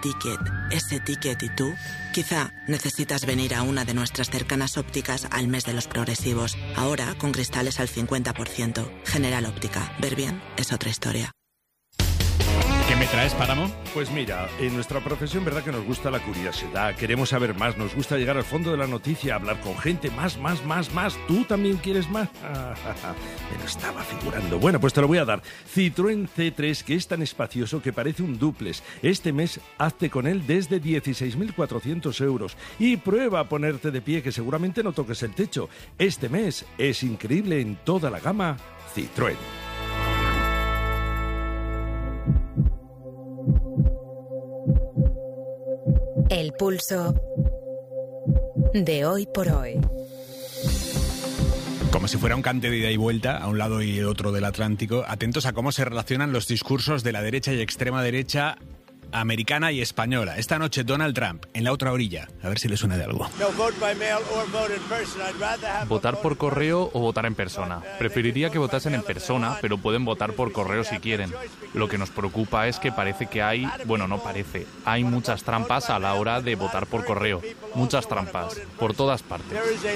ese ticket y tú, quizá necesitas venir a una de nuestras cercanas ópticas al mes de los progresivos. Ahora con cristales al 50%. General Óptica. Ver bien es otra historia. ¿Qué me traes, Páramo? Pues mira, en nuestra profesión, verdad que nos gusta la curiosidad, queremos saber más, nos gusta llegar al fondo de la noticia, hablar con gente, más. ¿Tú también quieres más? Me lo estaba figurando. Bueno, pues te lo voy a dar. Citroën C3, que es tan espacioso que parece un dúplex. Este mes, hazte con él desde 16.400 euros. Y prueba a ponerte de pie, que seguramente no toques el techo. Este mes es increíble en toda la gama Citroën. El pulso de hoy por hoy. Como si fuera un cante de ida y vuelta a un lado y otro del Atlántico, atentos a cómo se relacionan los discursos de la derecha y extrema derecha americana y española. Esta noche Donald Trump en la otra orilla. A ver si le suena de algo. Votar por correo o votar en persona. Preferiría que votasen en persona, pero pueden votar por correo si quieren. Lo que nos preocupa es que parece que hay muchas trampas a la hora de votar por correo. Muchas trampas, por todas partes.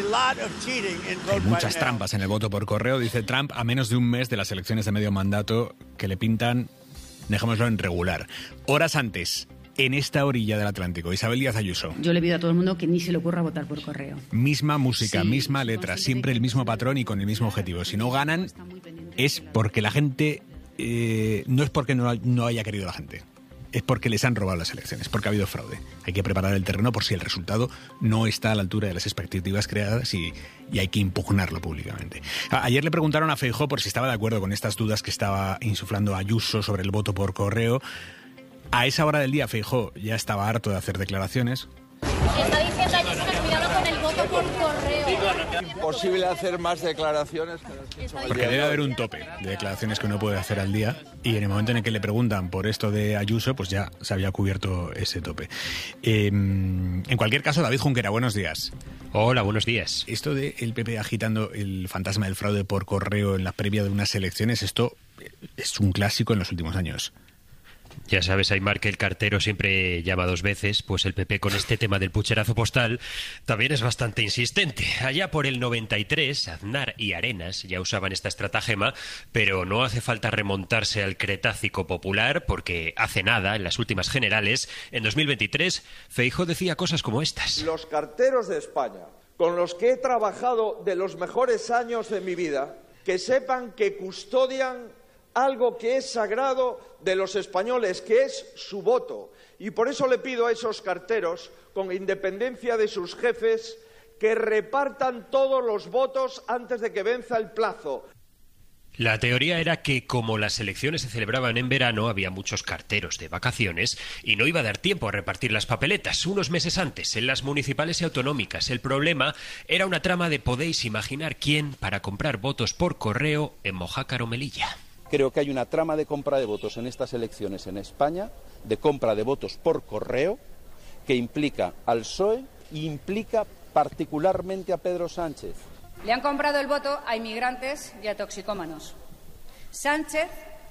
Hay muchas trampas en el voto por correo, dice Trump, a menos de un mes de las elecciones de medio mandato que le pintan, dejémoslo en regular. Horas antes, en esta orilla del Atlántico, Isabel Díaz Ayuso. Yo le pido a todo el mundo que ni se le ocurra votar por correo. Misma música, sí, misma letra, siempre el mismo patrón y con el mismo objetivo. Si no ganan, es porque la gente... no es porque no haya querido la gente. Es porque les han robado las elecciones, porque ha habido fraude. Hay que preparar el terreno por si el resultado no está a la altura de las expectativas creadas y hay que impugnarlo públicamente. Ayer le preguntaron a Feijóo por si estaba de acuerdo con estas dudas que estaba insuflando Ayuso sobre el voto por correo. A esa hora del día Feijóo ya estaba harto de hacer declaraciones. Está diciendo Ayuso que cuidado con el voto por correo. ¿Posible hacer más declaraciones? Porque debe haber un tope de declaraciones que uno puede hacer al día y en el momento en el que le preguntan por esto de Ayuso, pues ya se había cubierto ese tope. En cualquier caso, David Junquera, buenos días. Hola, buenos días. Esto de el PP agitando el fantasma del fraude por correo en la previa de unas elecciones, esto es un clásico en los últimos años. Ya sabes, Aymar, que el cartero siempre llama dos veces, pues el PP con este tema del pucherazo postal también es bastante insistente. Allá por el 93, Aznar y Arenas ya usaban esta estratagema, pero no hace falta remontarse al Cretácico popular, porque hace nada, en las últimas generales, en 2023, Feijóo decía cosas como estas. Los carteros de España, con los que he trabajado de los mejores años de mi vida, que sepan que custodian algo que es sagrado de los españoles, que es su voto. Y por eso le pido a esos carteros, con independencia de sus jefes, que repartan todos los votos antes de que venza el plazo. La teoría era que, como las elecciones se celebraban en verano, había muchos carteros de vacaciones y no iba a dar tiempo a repartir las papeletas unos meses antes en las municipales y autonómicas. El problema era una trama de podéis imaginar quién para comprar votos por correo en Mojácar o Melilla. Creo que hay una trama de compra de votos en estas elecciones en España, de compra de votos por correo, que implica al PSOE e implica particularmente a Pedro Sánchez. Le han comprado el voto a inmigrantes y a toxicómanos. Sánchez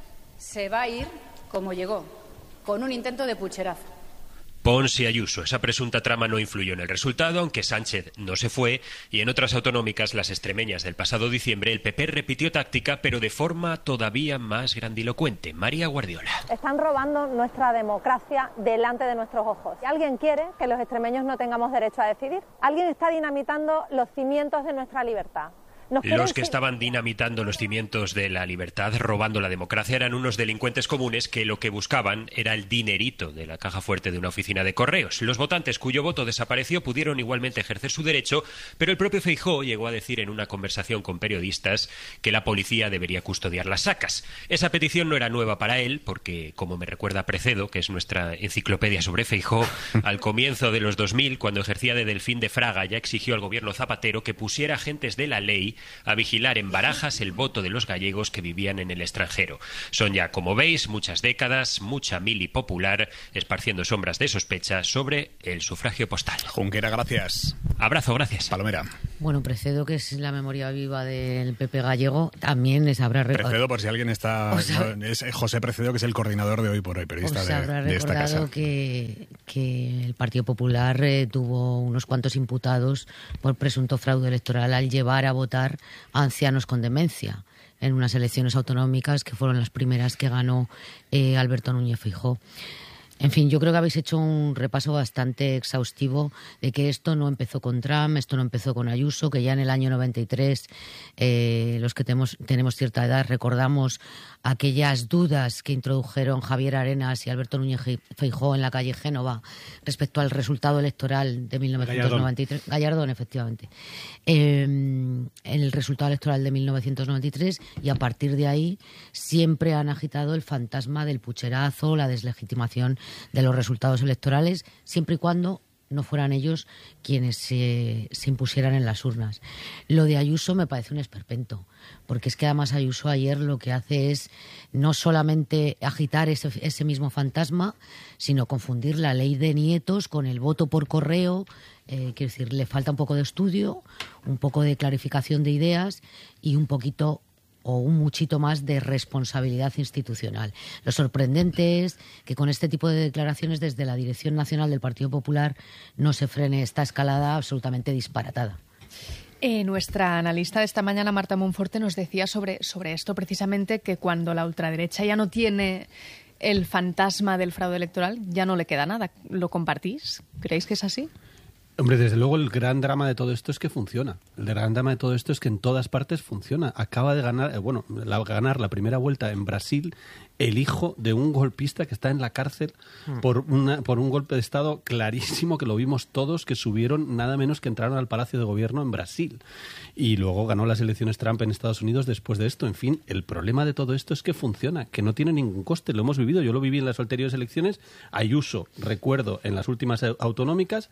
se va a ir como llegó, con un intento de pucherazo. Pons y Ayuso. Esa presunta trama no influyó en el resultado, aunque Sánchez no se fue, y en otras autonómicas, las extremeñas del pasado diciembre, el PP repitió táctica, pero de forma todavía más grandilocuente. María Guardiola. Están robando nuestra democracia delante de nuestros ojos. ¿Alguien quiere que los extremeños no tengamos derecho a decidir? ¿Alguien está dinamitando los cimientos de nuestra libertad? Los que estaban dinamitando los cimientos de la libertad, robando la democracia, eran unos delincuentes comunes que lo que buscaban era el dinerito de la caja fuerte de una oficina de correos. Los votantes cuyo voto desapareció pudieron igualmente ejercer su derecho, pero el propio Feijóo llegó a decir en una conversación con periodistas que la policía debería custodiar las sacas. Esa petición no era nueva para él, porque, como me recuerda Precedo, que es nuestra enciclopedia sobre Feijóo, al comienzo de los 2000, cuando ejercía de Delfín de Fraga, ya exigió al gobierno Zapatero que pusiera agentes de la ley a vigilar en Barajas el voto de los gallegos que vivían en el extranjero. Son ya, como veis, muchas décadas, mucha mili popular, esparciendo sombras de sospecha sobre el sufragio postal. Junquera, gracias. Abrazo, gracias. Palomera. Bueno, Precedo, que es la memoria viva del PP gallego, también les habrá recordado. Precedo, por si alguien está... es José Precedo, que es el coordinador de Hoy por Hoy, periodista de esta casa. Os habrá recordado que el Partido Popular tuvo unos cuantos imputados por presunto fraude electoral al llevar a votar a ancianos con demencia en unas elecciones autonómicas que fueron las primeras que ganó Alberto Núñez Feijóo. En fin, yo creo que habéis hecho un repaso bastante exhaustivo de que esto no empezó con Trump, esto no empezó con Ayuso, que ya en el año 93 los que tenemos cierta edad recordamos aquellas dudas que introdujeron Javier Arenas y Alberto Núñez Feijóo en la calle Génova respecto al resultado electoral de 1993. Gallardón, efectivamente. El resultado electoral de 1993, y a partir de ahí siempre han agitado el fantasma del pucherazo, la deslegitimación de los resultados electorales, siempre y cuando no fueran ellos quienes se impusieran en las urnas. Lo de Ayuso me parece un esperpento, porque es que además Ayuso ayer lo que hace es no solamente agitar ese mismo fantasma, sino confundir la ley de nietos con el voto por correo. Quiero decir, le falta un poco de estudio, un poco de clarificación de ideas y un poquito o un muchito más de responsabilidad institucional. Lo sorprendente es que con este tipo de declaraciones desde la Dirección Nacional del Partido Popular no se frene esta escalada absolutamente disparatada. Nuestra analista de esta mañana, Marta Monforte, nos decía sobre esto precisamente, que cuando la ultraderecha ya no tiene el fantasma del fraude electoral, ya no le queda nada. ¿Lo compartís? ¿Creéis que es así? Hombre, desde luego el gran drama de todo esto es que funciona. El gran drama de todo esto es que en todas partes funciona. Acaba de ganar, ganar la primera vuelta en Brasil el hijo de un golpista que está en la cárcel por un golpe de Estado clarísimo, que lo vimos todos, que subieron nada menos que entraron al Palacio de Gobierno en Brasil. Y luego ganó las elecciones Trump en Estados Unidos después de esto. En fin, el problema de todo esto es que funciona, que no tiene ningún coste. Lo hemos vivido, yo lo viví en las anteriores elecciones. Ayuso, recuerdo, en las últimas autonómicas,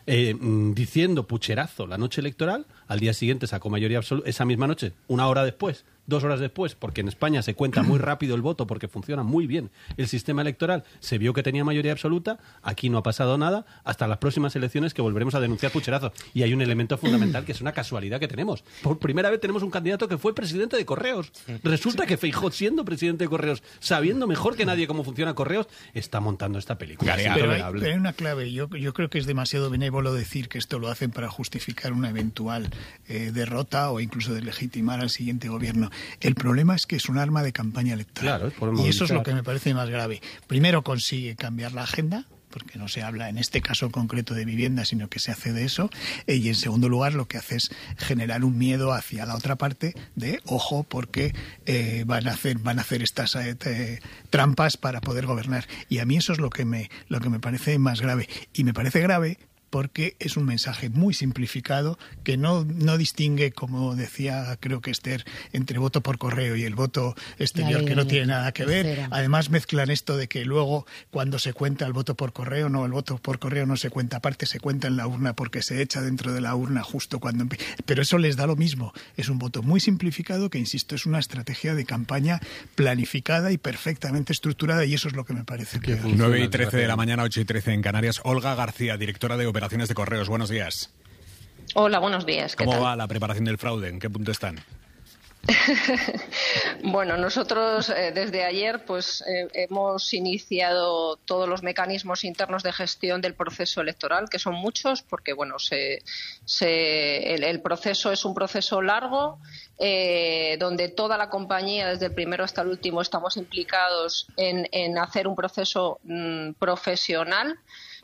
diciendo pucherazo la noche electoral, al día siguiente sacó mayoría absoluta, esa misma noche, una hora después, 2 horas después, porque en España se cuenta muy rápido el voto, porque funciona muy bien el sistema electoral, se vio que tenía mayoría absoluta, aquí no ha pasado nada, hasta las próximas elecciones que volveremos a denunciar pucherazo. Y hay un elemento fundamental que es una casualidad que tenemos. Por primera vez tenemos un candidato que fue presidente de Correos. Resulta que Feijóo, siendo presidente de Correos, sabiendo mejor que nadie cómo funciona Correos, está montando esta película. Pero hay una clave. Yo creo que es demasiado benévolo decir que esto lo hacen para justificar una eventual derrota o incluso deslegitimar al siguiente gobierno. El problema es que es un arma de campaña electoral. Claro, y eso es lo que me parece más grave. Primero consigue cambiar la agenda, porque no se habla en este caso concreto de vivienda, sino que se hace de eso. Y en segundo lugar, lo que hace es generar un miedo hacia la otra parte de, ojo, porque van a hacer estas trampas para poder gobernar. Y a mí eso es lo que me parece más grave. Y me parece grave porque es un mensaje muy simplificado que no distingue, como decía creo que Esther, entre voto por correo y el voto exterior, que no tiene nada que ver. Además mezclan esto de que luego cuando se cuenta el voto por correo, no, el voto por correo no se cuenta aparte, se cuenta en la urna porque se echa dentro de la urna justo cuando pero eso les da lo mismo. Es un voto muy simplificado que, insisto, es una estrategia de campaña planificada y perfectamente estructurada, y eso es lo que me parece que... 9:13 de la mañana, 8:13 en Canarias. Olga García, directora de Operaciones de Correos. Buenos días. Hola, buenos días. ¿Cómo va la preparación del fraude? ¿En qué punto están? Bueno, nosotros desde ayer hemos iniciado todos los mecanismos internos de gestión del proceso electoral, que son muchos, porque el proceso es un proceso largo, donde toda la compañía, desde el primero hasta el último, estamos implicados en hacer un proceso profesional.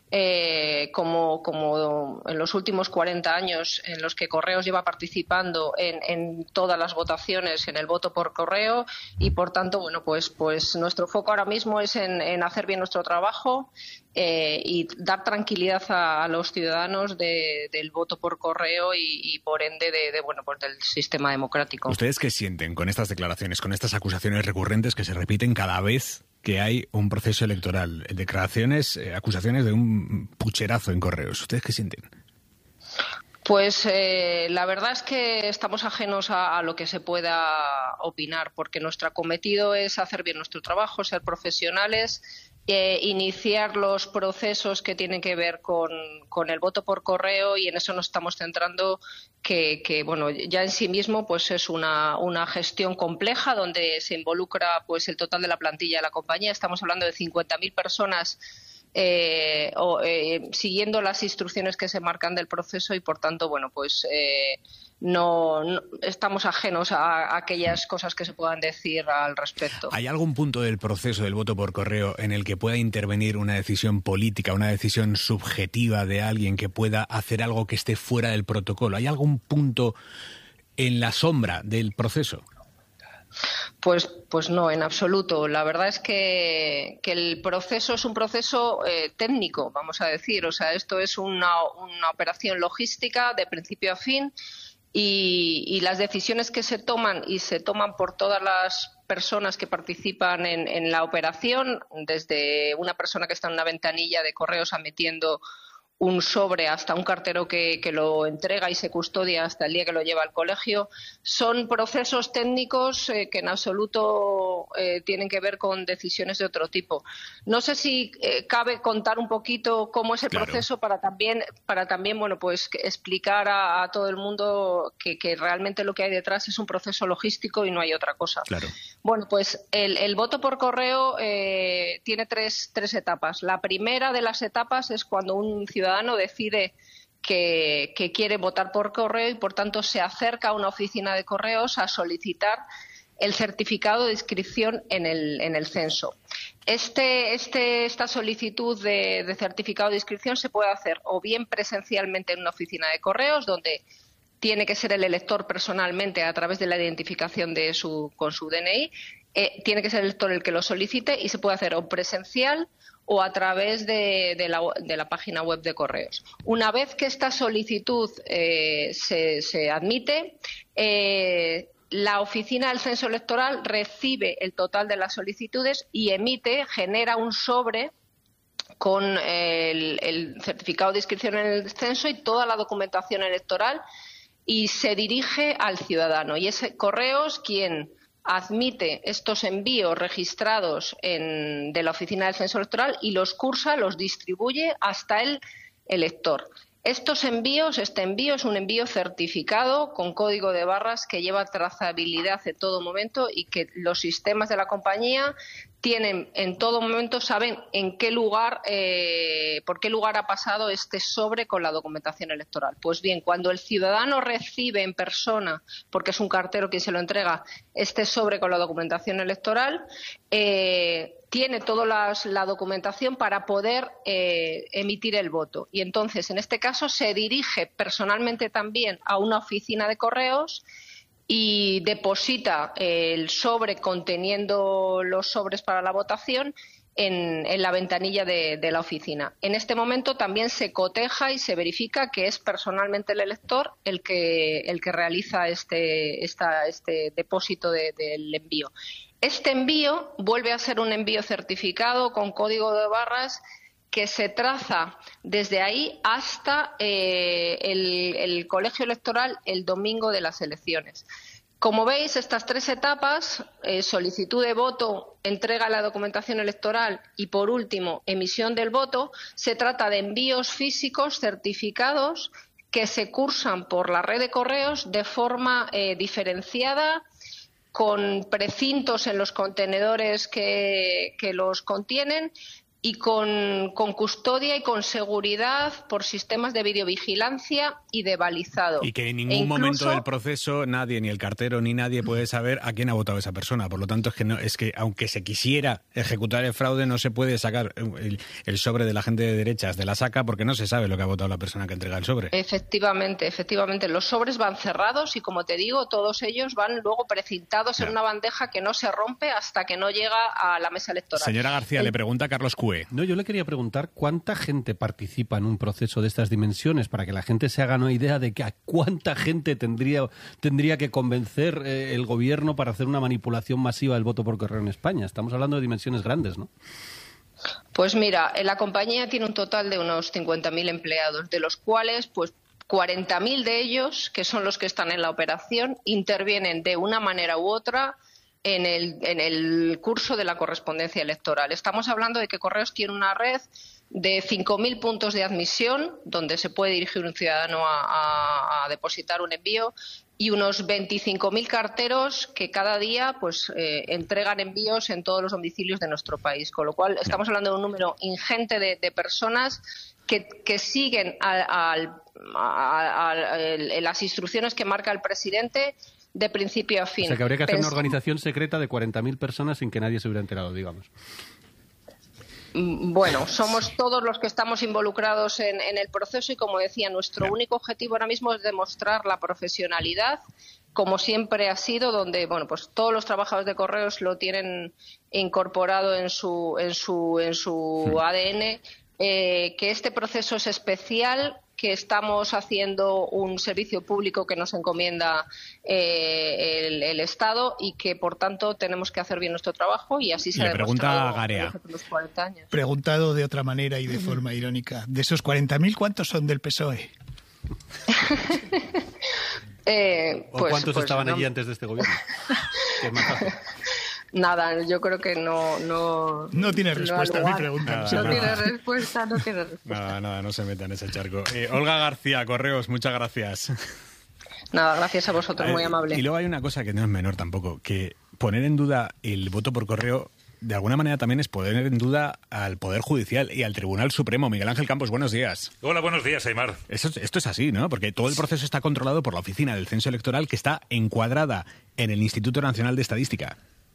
Como en los últimos 40 años en los que Correos lleva participando en todas las votaciones, en el voto por correo, y por tanto, pues nuestro foco ahora mismo es en hacer bien nuestro trabajo y dar tranquilidad a los ciudadanos del voto por correo y por ende del sistema democrático. ¿Ustedes qué sienten con estas declaraciones, con estas acusaciones recurrentes que se repiten cada vez que hay un proceso electoral? Declaraciones, acusaciones de un pucherazo en Correos. ¿Ustedes qué sienten? Pues la verdad es que estamos ajenos a lo que se pueda opinar, porque nuestro cometido es hacer bien nuestro trabajo, ser profesionales iniciar los procesos que tienen que ver con el voto por correo, y en eso nos estamos centrando, que bueno, ya en sí mismo pues es una gestión compleja donde se involucra pues el total de la plantilla de la compañía. Estamos hablando de 50.000 personas siguiendo las instrucciones que se marcan del proceso, y por tanto, bueno, pues no estamos ajenos a aquellas cosas que se puedan decir al respecto. ¿Hay algún punto del proceso del voto por correo en el que pueda intervenir una decisión política, una decisión subjetiva de alguien que pueda hacer algo que esté fuera del protocolo? ¿Hay algún punto en la sombra del proceso? Pues no, en absoluto. La verdad es que el proceso es un proceso técnico, vamos a decir. O sea, esto es una operación logística de principio a fin, y las decisiones que se toman por todas las personas que participan en la operación, desde una persona que está en una ventanilla de correos admitiendo un sobre hasta un cartero que lo entrega y se custodia hasta el día que lo lleva al colegio, son procesos técnicos que en absoluto tienen que ver con decisiones de otro tipo. No sé si cabe contar un poquito cómo es el proceso para también bueno, pues explicar a todo el mundo que realmente lo que hay detrás es un proceso logístico y no hay otra cosa. Claro. Bueno, pues el voto por correo tiene tres etapas. La primera de las etapas es cuando un ciudadano decide que quiere votar por correo y, por tanto, se acerca a una oficina de correos a solicitar el certificado de inscripción en el censo. Esta solicitud de certificado de inscripción se puede hacer o bien presencialmente en una oficina de correos, donde tiene que ser el elector personalmente a través de la identificación con su DNI, tiene que ser el elector el que lo solicite, y se puede hacer o presencial o a través de la página web de correos. Una vez que esta solicitud se admite, la oficina del censo electoral recibe el total de las solicitudes y genera un sobre con el certificado de inscripción en el censo y toda la documentación electoral, y se dirige al ciudadano. Y es Correos quien admite estos envíos registrados de la oficina del censo electoral y los cursa, los distribuye hasta el elector. Este envío es un envío certificado con código de barras que lleva trazabilidad en todo momento, y que los sistemas de la compañía tienen en todo momento, saben en qué lugar, por qué lugar ha pasado este sobre con la documentación electoral. Pues bien, cuando el ciudadano recibe en persona, porque es un cartero quien se lo entrega, este sobre con la documentación electoral, tiene toda la documentación para poder emitir el voto. Y entonces, en este caso, se dirige personalmente también a una oficina de correos y deposita el sobre conteniendo los sobres para la votación en la ventanilla de la oficina. En este momento también se coteja y se verifica que es personalmente el elector el que realiza este depósito del envío. Este envío vuelve a ser un envío certificado con código de barras que se traza desde ahí hasta el colegio electoral el domingo de las elecciones. Como veis, estas tres etapas, solicitud de voto, entrega de la documentación electoral y, por último, emisión del voto, se trata de envíos físicos certificados que se cursan por la red de correos de forma diferenciada, con precintos en los contenedores que los contienen, y con custodia y con seguridad por sistemas de videovigilancia y de balizado. Y que en ningún momento del proceso nadie, ni el cartero ni nadie, puede saber a quién ha votado esa persona. Por lo tanto, es que aunque se quisiera ejecutar el fraude, no se puede sacar el sobre de la gente de derechas de la saca, porque no se sabe lo que ha votado la persona que entrega el sobre. Efectivamente. Los sobres van cerrados y, como te digo, todos ellos van luego precintados en una bandeja que no se rompe hasta que no llega a la mesa electoral. Señora García, le pregunta a Carlos Cue. No, yo le quería preguntar cuánta gente participa en un proceso de estas dimensiones, para que la gente se haga una idea de que a cuánta gente tendría que convencer el gobierno para hacer una manipulación masiva del voto por correo en España. Estamos hablando de dimensiones grandes, ¿no? Pues mira, la compañía tiene un total de unos 50.000 empleados, de los cuales, pues, 40.000 de ellos, que son los que están en la operación, intervienen de una manera u otra en el curso de la correspondencia electoral. Estamos hablando de que Correos tiene una red de 5.000 puntos de admisión donde se puede dirigir un ciudadano a depositar un envío y unos 25.000 carteros que cada día entregan envíos en todos los domicilios de nuestro país. Con lo cual estamos hablando de un número ingente de personas que siguen las instrucciones que marca el presidente de principio a fin. O sea, que habría que hacer una organización secreta de 40.000 personas sin que nadie se hubiera enterado, digamos. Bueno, somos todos los que estamos involucrados en el proceso y, como decía, nuestro único objetivo ahora mismo es demostrar la profesionalidad, como siempre ha sido, donde todos los trabajadores de Correos lo tienen incorporado en su ADN, que este proceso es especial, que estamos haciendo un servicio público que nos encomienda el Estado y que, por tanto, tenemos que hacer bien nuestro trabajo y así se ha demostrado en los 40 años. Preguntado de otra manera y de forma irónica, de esos 40.000, ¿cuántos son del PSOE? ¿O cuántos estaban allí antes de este gobierno? Que es más fácil. Nada, yo creo que no tiene respuesta a mi pregunta. No tiene respuesta. Nada, no se meta en ese charco. Olga García, Correos, muchas gracias. Nada, gracias a vosotros, muy amable. Y luego hay una cosa que no es menor tampoco, que poner en duda el voto por correo de alguna manera también es poner en duda al Poder Judicial y al Tribunal Supremo. Miguel Ángel Campos, buenos días. Hola, buenos días, Aimar. Esto es así, ¿no? Porque todo el proceso está controlado por la Oficina del Censo Electoral, que está encuadrada en el Instituto Nacional de Estadística.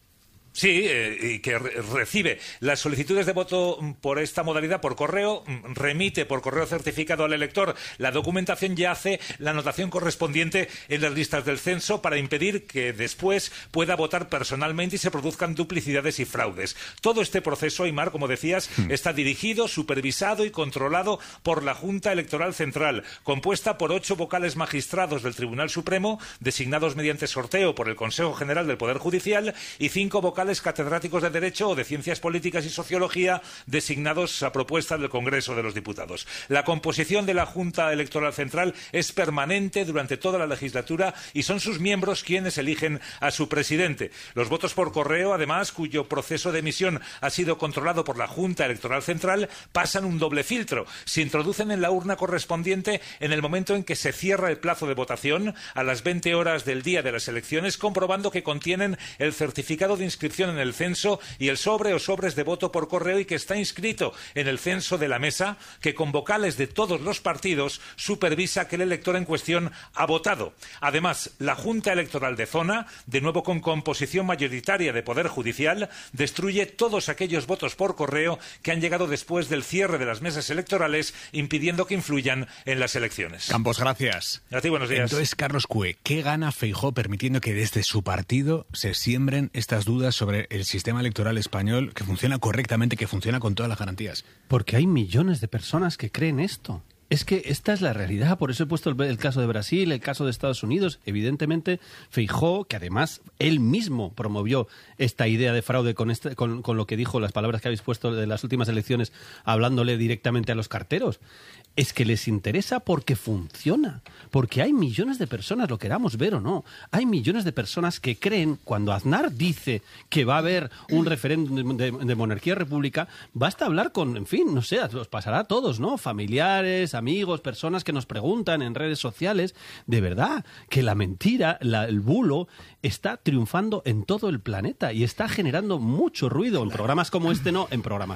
Sí, y que recibe las solicitudes de voto por esta modalidad por correo, remite por correo certificado al elector la documentación y hace la anotación correspondiente en las listas del censo para impedir que después pueda votar personalmente y se produzcan duplicidades y fraudes. Todo este proceso, Aimar, como decías, está dirigido, supervisado y controlado por la Junta Electoral Central, compuesta por 8 vocales magistrados del Tribunal Supremo, designados mediante sorteo por el Consejo General del Poder Judicial, y 5 vocales catedráticos de Derecho o de Ciencias Políticas y Sociología designados a propuesta del Congreso de los Diputados. La composición de la Junta Electoral Central es permanente durante toda la legislatura y son sus miembros quienes eligen a su presidente. Los votos por correo, además, cuyo proceso de emisión ha sido controlado por la Junta Electoral Central, pasan un doble filtro. Se introducen en la urna correspondiente en el momento en que se cierra el plazo de votación, a las 20 horas del día de las elecciones, comprobando que contienen el certificado de inscripción en el censo y el sobre o sobres de voto por correo y que está inscrito en el censo de la mesa, que con vocales de todos los partidos supervisa que el elector en cuestión ha votado. Además, la Junta Electoral de Zona, de nuevo con composición mayoritaria de Poder Judicial, destruye todos aquellos votos por correo que han llegado después del cierre de las mesas electorales, impidiendo que influyan en las elecciones. Campos, gracias. A ti, buenos días. Entonces, Carlos Cue, ¿qué gana Feijóo permitiendo que desde su partido se siembren estas dudas sobre el sistema electoral español, que funciona correctamente, que funciona con todas las garantías? Porque hay millones de personas que creen esto. Es que esta es la realidad, por eso he puesto el caso de Brasil, el caso de Estados Unidos. Evidentemente, Feijóo, que además él mismo promovió esta idea de fraude con lo que dijo, las palabras que habéis puesto de las últimas elecciones, hablándole directamente a los carteros. Es que les interesa porque funciona, porque hay millones de personas, lo queramos ver o no, hay millones de personas que creen, cuando Aznar dice que va a haber un referéndum de monarquía-república, basta hablar con, en fin, no sé, os pasará a todos, ¿no? Familiares, amigos, personas que nos preguntan en redes sociales, de verdad, que la mentira, el bulo, está triunfando en todo el planeta y está generando mucho ruido. En programas como este no,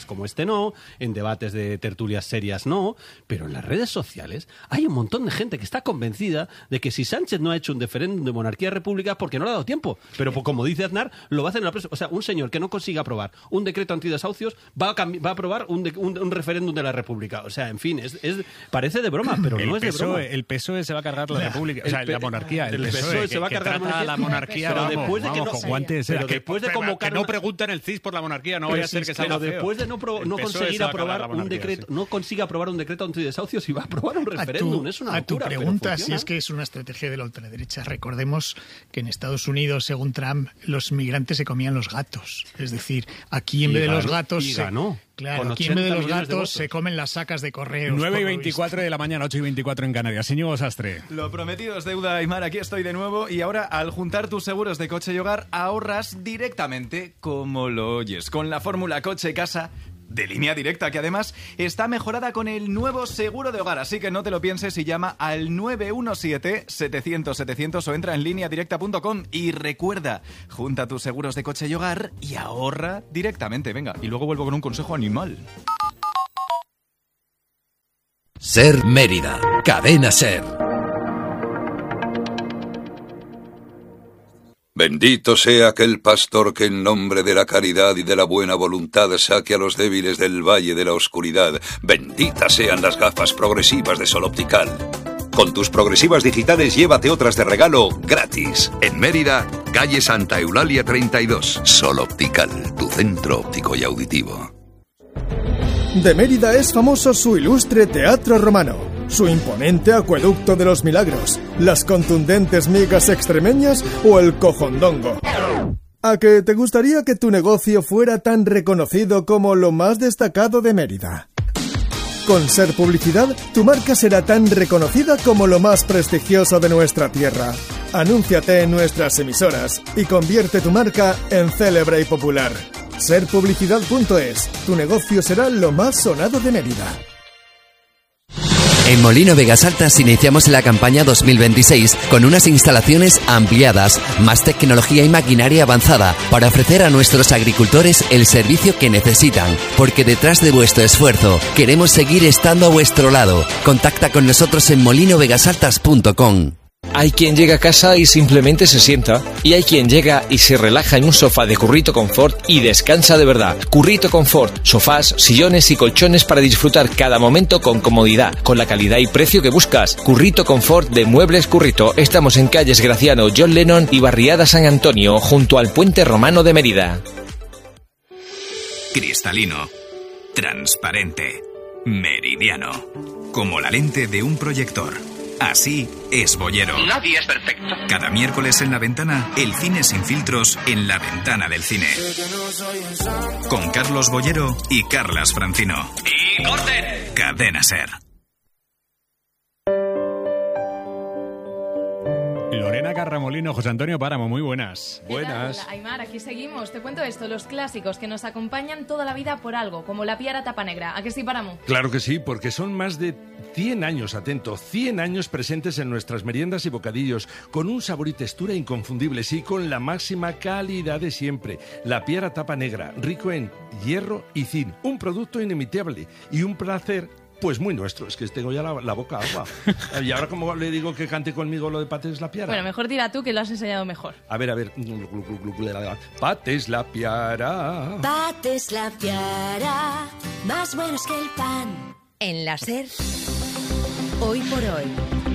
en debates de tertulias serias no, pero en las redes sociales hay un montón de gente que está convencida de que si Sánchez no ha hecho un referéndum de monarquía-república porque no le ha dado tiempo, pero como dice Aznar, lo va a hacer en la próxima. O sea, un señor que no consiga aprobar un decreto antidesahucios va a aprobar un referéndum de la república. O sea, en fin, parece de broma, pero no es de broma. El PSOE se va a cargar la república, o sea, la monarquía. El PSOE se va a cargar la monarquía. Pero después de que no, con guantes, pero después de convocar que no pregunten el CIS por la monarquía, no vaya a ser que salga feo. Después de no conseguir aprobar un decreto, no consiga aprobar un decreto antidesahucios, desahucios y va a aprobar un referéndum. Es una locura. A tu pregunta, si es que es una estrategia de la ultraderecha, recordemos que en Estados Unidos, según Trump, los migrantes se comían los gatos. Es decir, aquí en vez de los gatos... Claro, aquí en vez de los gatos se comen las sacas de correos. 9:24 de la mañana, 8:24 en Canarias. Íñigo Sastre. Lo prometido es deuda, Aimar. Aquí estoy de nuevo. Y ahora, al juntar tus seguros de coche y hogar, ahorras directamente como lo oyes. Con la fórmula coche-casa de Línea Directa, que además está mejorada con el nuevo seguro de hogar. Así que no te lo pienses y llama al 917-700-700 o entra en lineadirecta.com. Y recuerda, junta tus seguros de coche y hogar y ahorra directamente. Venga, y luego vuelvo con un consejo animal. Ser Mérida. Cadena Ser. Bendito sea aquel pastor que en nombre de la caridad y de la buena voluntad saque a los débiles del valle de la oscuridad. Benditas sean las gafas progresivas de Sol Optical. Con tus progresivas digitales llévate otras de regalo gratis. En Mérida, calle Santa Eulalia 32. Sol Optical, tu centro óptico y auditivo. De Mérida es famoso su ilustre teatro romano, su imponente acueducto de los milagros, las contundentes migas extremeñas o el cojondongo. ¿A que te gustaría que tu negocio fuera tan reconocido como lo más destacado de Mérida? Con Ser Publicidad, tu marca será tan reconocida como lo más prestigioso de nuestra tierra. Anúnciate en nuestras emisoras y convierte tu marca en célebre y popular. Serpublicidad.es. Tu negocio será lo más sonado de Mérida. En Molino Vegas Altas iniciamos la campaña 2026 con unas instalaciones ampliadas, más tecnología y maquinaria avanzada para ofrecer a nuestros agricultores el servicio que necesitan, porque detrás de vuestro esfuerzo queremos seguir estando a vuestro lado. Contacta con nosotros en molinovegasaltas.com. Hay quien llega a casa y simplemente se sienta, y hay quien llega y se relaja en un sofá de Currito Confort y descansa de verdad. Currito Confort, sofás, sillones y colchones para disfrutar cada momento con comodidad, con la calidad y precio que buscas. Currito Confort de Muebles Currito. Estamos en calles Graciano, John Lennon y Barriada San Antonio, junto al Puente Romano de Mérida. Cristalino, transparente, meridiano, como la lente de un proyector. Así es Boyero. Nadie es perfecto. Cada miércoles en La Ventana, el cine sin filtros en la ventana del cine. Con Carlos Boyero y Carlas Francino. ¡Y corten! Cadena Ser. Lorena Carramolino, José Antonio Páramo, muy buenas. Buenas. Hola, Aimar, aquí seguimos. Te cuento esto, los clásicos que nos acompañan toda la vida por algo, como la piara tapa negra. ¿A qué sí, Páramo? Claro que sí, porque son más de 100 años, atento, 100 años presentes en nuestras meriendas y bocadillos, con un sabor y textura inconfundibles y con la máxima calidad de siempre. La piara tapa negra, rico en hierro y zinc, un producto inimitable y un placer pues muy nuestro. Es que tengo ya la boca agua. Y ahora, ¿cómo le digo que cante conmigo lo de Pates la piara? Bueno, mejor dirá tú, que lo has enseñado mejor. A ver. Pates la piara. Pates la piara, más buenos que el pan. En la Ser, hoy por hoy,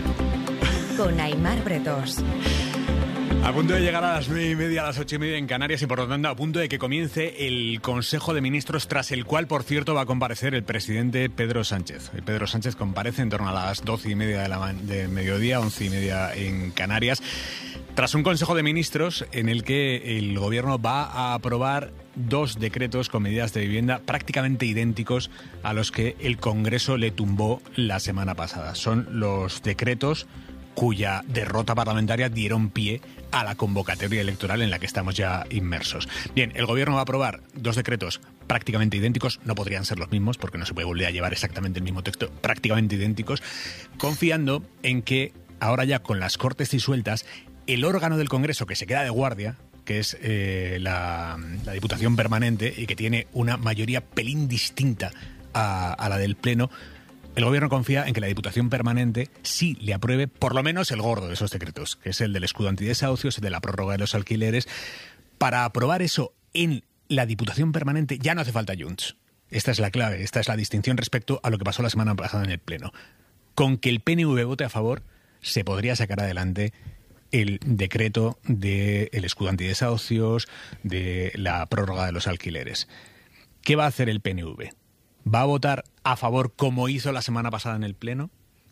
con Aimar Bretos. A punto de llegar a las 9:30, a las 8:30 en Canarias y por lo tanto a punto de que comience el Consejo de Ministros, tras el cual, por cierto, va a comparecer el presidente Pedro Sánchez. Pedro Sánchez comparece en torno a las 12:30 de mediodía, 11:30 en Canarias, tras un Consejo de Ministros en el que el Gobierno va a aprobar 2 decretos con medidas de vivienda prácticamente idénticos a los que el Congreso le tumbó la semana pasada. Son los decretos cuya derrota parlamentaria dieron pie a la convocatoria electoral en la que estamos ya inmersos. Bien, el Gobierno va a aprobar 2 decretos prácticamente idénticos, no podrían ser los mismos porque no se puede volver a llevar exactamente el mismo texto, prácticamente idénticos, confiando en que ahora ya con las Cortes disueltas, el órgano del Congreso que se queda de guardia, que es la Diputación Permanente y que tiene una mayoría pelín distinta a la del Pleno, el Gobierno confía en que la Diputación Permanente sí le apruebe por lo menos el gordo de esos decretos, que es el del escudo antidesahucios, el de la prórroga de los alquileres. Para aprobar eso en la Diputación Permanente ya no hace falta Junts. Esta es la clave, esta es la distinción respecto a lo que pasó la semana pasada en el Pleno. Con que el PNV vote a favor, se podría sacar adelante el decreto del escudo antidesahucios, de la prórroga de los alquileres. ¿Qué va a hacer el PNV? ¿Va a votar a favor como hizo la semana pasada en el Pleno?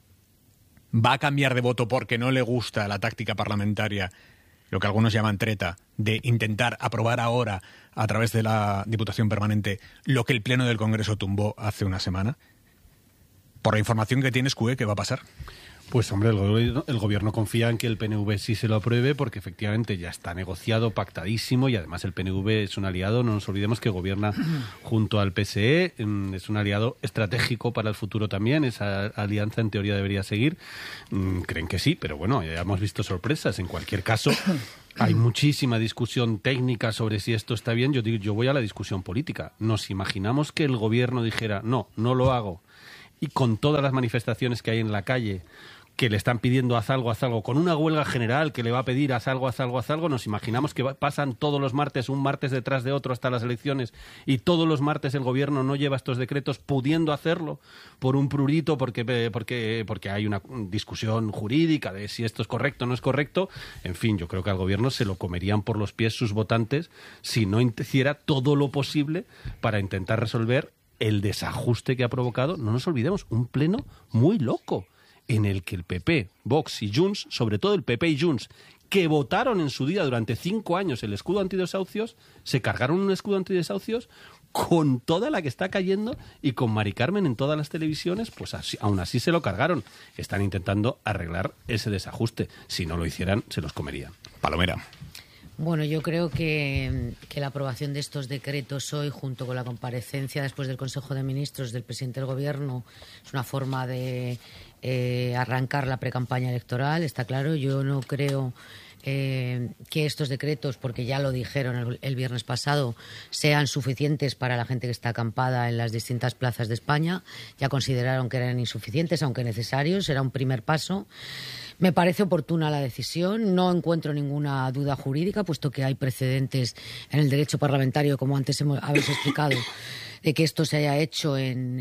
¿Va a cambiar de voto porque no le gusta la táctica parlamentaria, lo que algunos llaman treta, de intentar aprobar ahora, a través de la Diputación Permanente, lo que el Pleno del Congreso tumbó hace una semana? Por la información que tienes, Cue, ¿qué va a pasar? Pues hombre, el gobierno confía en que el PNV sí se lo apruebe, porque efectivamente ya está negociado, pactadísimo, y además el PNV es un aliado, no nos olvidemos que gobierna junto al PSE, es un aliado estratégico para el futuro también, esa alianza en teoría debería seguir. Creen que sí, pero bueno, ya hemos visto sorpresas. En cualquier caso, hay muchísima discusión técnica sobre si esto está bien. Yo voy a la discusión política. Nos imaginamos que el gobierno dijera, no lo hago, y con todas las manifestaciones que hay en la calle, que le están pidiendo haz algo, con una huelga general que le va a pedir haz algo, nos imaginamos que pasan todos los martes, un martes detrás de otro hasta las elecciones, y todos los martes el gobierno no lleva estos decretos, pudiendo hacerlo por un prurito, porque hay una discusión jurídica de si esto es correcto o no es correcto. En fin, yo creo que al gobierno se lo comerían por los pies sus votantes si no hiciera todo lo posible para intentar resolver el desajuste que ha provocado. No nos olvidemos, un pleno muy loco, en el que el PP, Vox y Junts, sobre todo el PP y Junts, que votaron en su día durante 5 años el escudo antidesahucios, se cargaron un escudo antidesahucios con toda la que está cayendo, y con Mari Carmen en todas las televisiones, pues aún así se lo cargaron. Están intentando arreglar ese desajuste. Si no lo hicieran, se los comerían. Palomera. Bueno, yo creo que la aprobación de estos decretos hoy, junto con la comparecencia después del Consejo de Ministros del presidente del Gobierno, es una forma de arrancar la precampaña electoral, está claro. Yo no creo que estos decretos, porque ya lo dijeron el viernes pasado, sean suficientes para la gente que está acampada en las distintas plazas de España. Ya consideraron que eran insuficientes, aunque necesarios. Era un primer paso. Me parece oportuna la decisión. No encuentro ninguna duda jurídica, puesto que hay precedentes en el derecho parlamentario, como antes habéis explicado, de que esto se haya hecho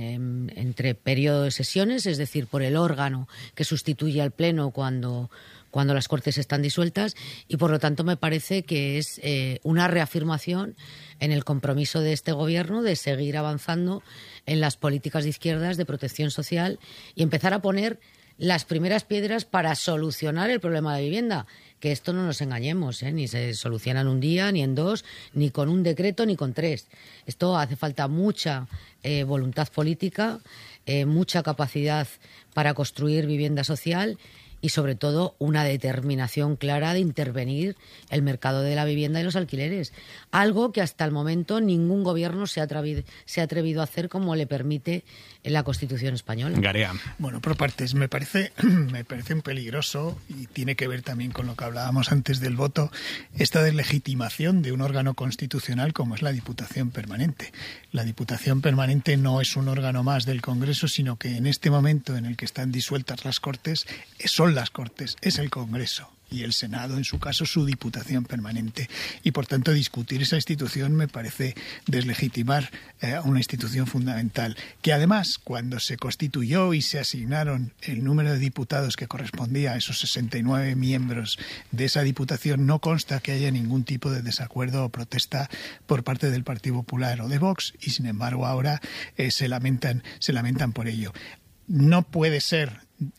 entre periodo de sesiones, es decir, por el órgano que sustituye al Pleno cuando las Cortes están disueltas, y por lo tanto me parece que es una reafirmación en el compromiso de este Gobierno de seguir avanzando en las políticas de izquierdas de protección social y empezar a poner las primeras piedras para solucionar el problema de vivienda. Que esto no nos engañemos, ni se soluciona en un día, ni en 2, ni con un decreto, ni con 3. Esto hace falta mucha voluntad política, mucha capacidad para construir vivienda social y, sobre todo, una determinación clara de intervenir el mercado de la vivienda y los alquileres. Algo que hasta el momento ningún gobierno se ha atrevido a hacer, como le permite la Constitución española. Garea. Bueno, por partes, me parece un peligroso, y tiene que ver también con lo que hablábamos antes del voto, esta deslegitimación de un órgano constitucional como es la Diputación Permanente. La Diputación Permanente no es un órgano más del Congreso, sino que en este momento en el que están disueltas las Cortes, son las Cortes, es el Congreso. Y el Senado, en su caso, su Diputación Permanente. Y, por tanto, discutir esa institución me parece deslegitimar una institución fundamental. Que, además, cuando se constituyó y se asignaron el número de diputados que correspondía a esos 69 miembros de esa Diputación, no consta que haya ningún tipo de desacuerdo o protesta por parte del Partido Popular o de Vox, y, sin embargo, ahora se lamentan por ello. No puede ser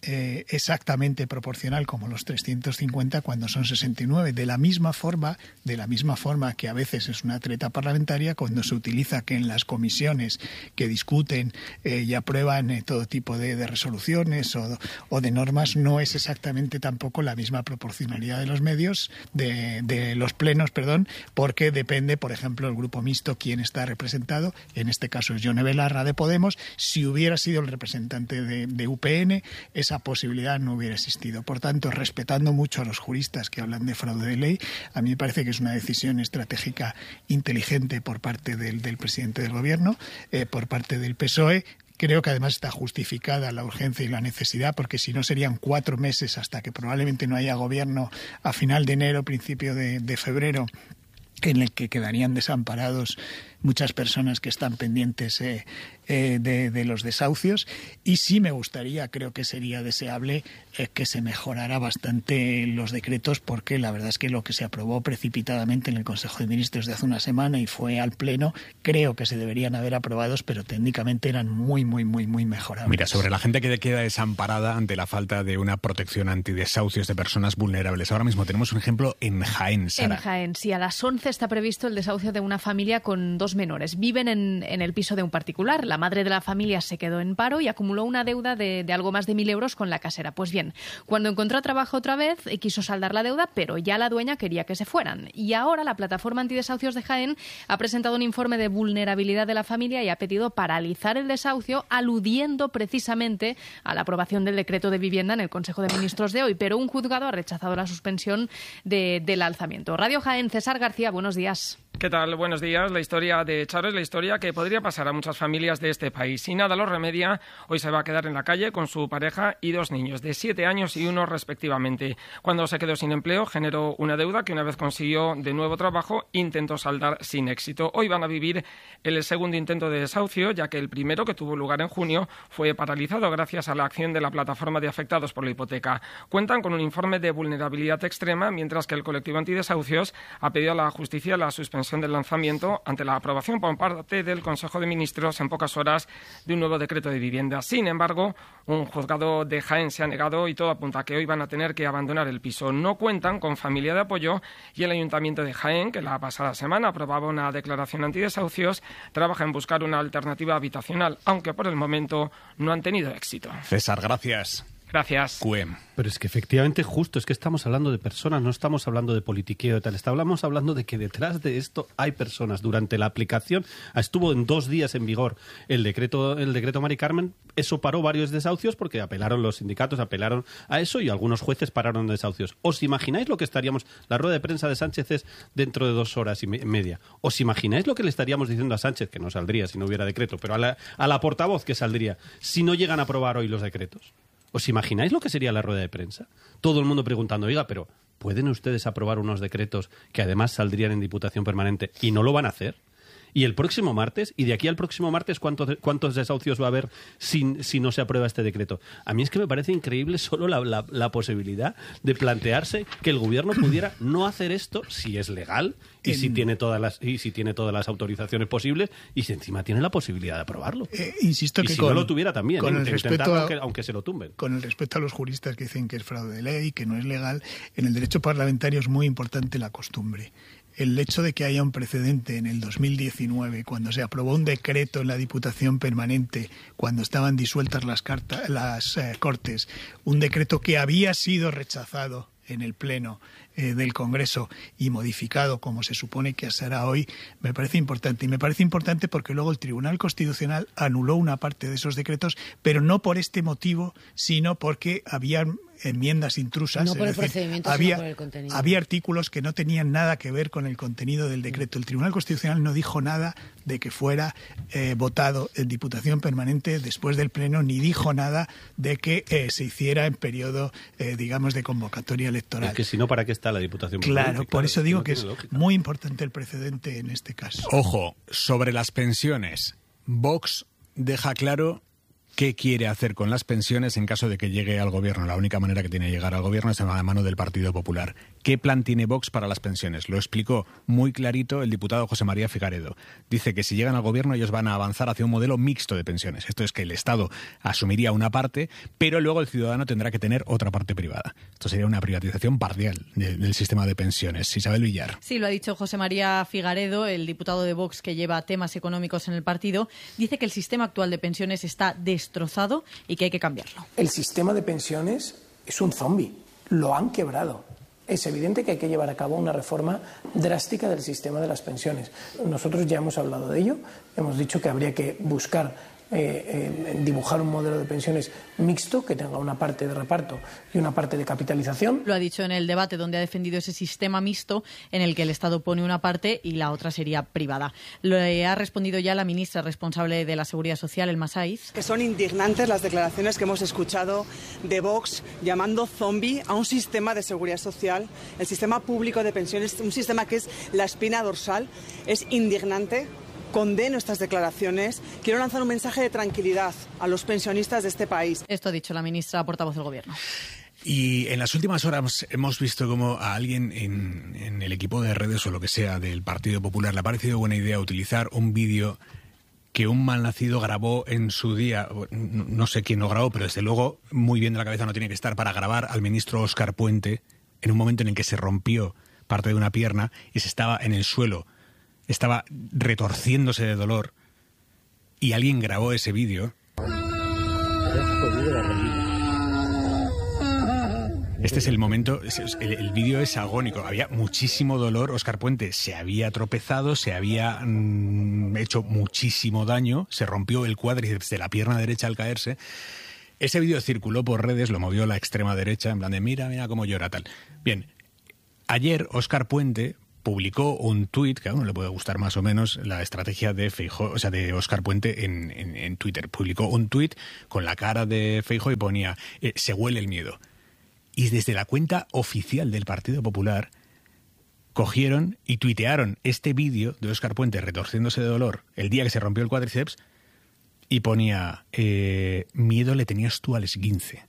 exactamente proporcional como los 350 cuando son 69, de la misma forma que a veces es una treta parlamentaria cuando se utiliza que en las comisiones que discuten y aprueban todo tipo de resoluciones o de normas no es exactamente tampoco la misma proporcionalidad de los medios, de los plenos, porque depende, por ejemplo, el grupo mixto quién está representado. En este caso es Yone Belarra de Podemos. Si hubiera sido el representante de UPN, esa posibilidad no hubiera existido. Por tanto, respetando mucho a los juristas que hablan de fraude de ley, a mí me parece que es una decisión estratégica inteligente por parte del presidente del Gobierno, por parte del PSOE. Creo que además está justificada la urgencia y la necesidad, porque si no serían 4 meses hasta que probablemente no haya gobierno a final de enero, principio de febrero, en el que quedarían desamparados muchas personas que están pendientes de los desahucios, y sí me gustaría, creo que sería deseable que se mejorara bastante los decretos, porque la verdad es que lo que se aprobó precipitadamente en el Consejo de Ministros de hace una semana y fue al Pleno, creo que se deberían haber aprobados, pero técnicamente eran muy mejorables. Mira, sobre la gente que queda desamparada ante la falta de una protección antidesahucios de personas vulnerables. Ahora mismo tenemos un ejemplo en Jaén, Sara. En Jaén, sí, a las 11 está previsto el desahucio de una familia con 2 menores. Viven en el piso de un particular. La madre de la familia se quedó en paro y acumuló una deuda de algo más de 1.000 euros con la casera. Pues bien, cuando encontró trabajo otra vez, quiso saldar la deuda, pero ya la dueña quería que se fueran. Y ahora la plataforma antidesahucios de Jaén ha presentado un informe de vulnerabilidad de la familia y ha pedido paralizar el desahucio, aludiendo precisamente a la aprobación del decreto de vivienda en el Consejo de Ministros de hoy. Pero un juzgado ha rechazado la suspensión del alzamiento. Radio Jaén, César García, buenos días. ¿Qué tal? Buenos días. La historia de Charo es la historia que podría pasar a muchas familias de este país. Si nada lo remedia, hoy se va a quedar en la calle con su pareja y 2 niños de 7 años y 1 respectivamente. Cuando se quedó sin empleo, generó una deuda que una vez consiguió de nuevo trabajo, intentó saldar sin éxito. Hoy van a vivir el segundo intento de desahucio, ya que el primero, que tuvo lugar en junio, fue paralizado gracias a la acción de la plataforma de afectados por la hipoteca. Cuentan con un informe de vulnerabilidad extrema, mientras que el colectivo antidesahucios ha pedido a la justicia la suspensión del lanzamiento ante la aprobación por parte del Consejo de Ministros en pocas horas de un nuevo decreto de vivienda. Sin embargo, un juzgado de Jaén se ha negado y todo apunta a que hoy van a tener que abandonar el piso. No cuentan con familia de apoyo y el Ayuntamiento de Jaén, que la pasada semana aprobaba una declaración antidesahucios, trabaja en buscar una alternativa habitacional, aunque por el momento no han tenido éxito. César, gracias. Gracias. Pero es que efectivamente justo, es que estamos hablando de personas, no estamos hablando de politiqueo y tal, estamos hablando de que detrás de esto hay personas. Durante la aplicación, estuvo en 2 días en vigor el decreto Mari Carmen, eso paró varios desahucios porque apelaron los sindicatos, apelaron a eso y algunos jueces pararon desahucios. ¿Os imagináis lo que estaríamos, la rueda de prensa de Sánchez es dentro de 2 horas y media? ¿Os imagináis lo que le estaríamos diciendo a Sánchez, que no saldría si no hubiera decreto, pero a la portavoz que saldría si no llegan a aprobar hoy los decretos? ¿Os imagináis lo que sería la rueda de prensa? Todo el mundo preguntando, oiga, pero ¿pueden ustedes aprobar unos decretos que además saldrían en Diputación Permanente y no lo van a hacer? Y el próximo martes, y de aquí al próximo martes, ¿cuántos desahucios va a haber si no se aprueba este decreto? A mí es que me parece increíble solo la posibilidad de plantearse que el gobierno pudiera no hacer esto si es legal y si tiene todas las autorizaciones posibles y si encima tiene la posibilidad de aprobarlo. Insisto y que si no lo tuviera también, con el respeto aunque se lo tumben. Con el respeto a los juristas que dicen que es fraude de ley, que no es legal, en el derecho parlamentario es muy importante la costumbre. El hecho de que haya un precedente en el 2019, cuando se aprobó un decreto en la Diputación Permanente, cuando estaban disueltas las Cortes, un decreto que había sido rechazado en el Pleno del Congreso y modificado como se supone que será hoy, me parece importante. Y me parece importante porque luego el Tribunal Constitucional anuló una parte de esos decretos, pero no por este motivo, sino porque había enmiendas intrusas. No por el procedimiento, sino por el contenido. Había artículos que no tenían nada que ver con el contenido del decreto. El Tribunal Constitucional no dijo nada de que fuera votado en Diputación Permanente después del Pleno, ni dijo nada de que se hiciera en periodo, digamos, de convocatoria electoral. Es que si no, ¿para qué está la Diputación Permanente? Claro, por eso digo que es muy importante el precedente en este caso. Ojo, sobre las pensiones, Vox deja claro qué quiere hacer con las pensiones en caso de que llegue al gobierno. La única manera que tiene de llegar al gobierno es a la mano del Partido Popular. ¿Qué plan tiene Vox para las pensiones? Lo explicó muy clarito el diputado José María Figaredo. Dice que si llegan al gobierno ellos van a avanzar hacia un modelo mixto de pensiones. Esto es que el Estado asumiría una parte, pero luego el ciudadano tendrá que tener otra parte privada. Esto sería una privatización parcial del sistema de pensiones. Isabel Villar. Sí, lo ha dicho José María Figaredo, el diputado de Vox que lleva temas económicos en el partido. Dice que el sistema actual de pensiones está destrozado y que hay que cambiarlo. El sistema de pensiones es un zombi. Lo han quebrado. Es evidente que hay que llevar a cabo una reforma drástica del sistema de las pensiones. Nosotros ya hemos hablado de ello. Hemos dicho que habría que buscar dibujar un modelo de pensiones mixto que tenga una parte de reparto y una parte de capitalización. Lo ha dicho en el debate donde ha defendido ese sistema mixto en el que el Estado pone una parte y la otra sería privada. Lo ha respondido ya la ministra responsable de la Seguridad Social, Elma Saiz. Que son indignantes las declaraciones que hemos escuchado de Vox llamando zombie a un sistema de seguridad social, el sistema público de pensiones, un sistema que es la espina dorsal. Es indignante condeno estas declaraciones. Quiero lanzar un mensaje de tranquilidad a los pensionistas de este país. Esto ha dicho la ministra portavoz del Gobierno. Y en las últimas horas hemos visto como a alguien en el equipo de redes o lo que sea del Partido Popular le ha parecido buena idea utilizar un vídeo que un malnacido grabó en su día. No sé quién lo grabó, pero desde luego muy bien de la cabeza no tiene que estar para grabar al ministro Óscar Puente en un momento en el que se rompió parte de una pierna y se estaba en el suelo, estaba retorciéndose de dolor, y alguien grabó ese vídeo. Este es el momento, el vídeo es agónico, había muchísimo dolor, Óscar Puente se había tropezado, se había hecho muchísimo daño, se rompió el cuádriceps de la pierna derecha al caerse. Ese vídeo circuló por redes, lo movió la extrema derecha, en plan de mira cómo llora tal. Bien, ayer Óscar Puente publicó un tuit, que a uno le puede gustar más o menos la estrategia de Feijóo, o sea, de Óscar Puente en Twitter. Publicó un tuit con la cara de Feijóo y ponía se huele el miedo. Y desde la cuenta oficial del Partido Popular cogieron y tuitearon este vídeo de Óscar Puente retorciéndose de dolor el día que se rompió el cuádriceps y ponía miedo le tenías tú al esguince.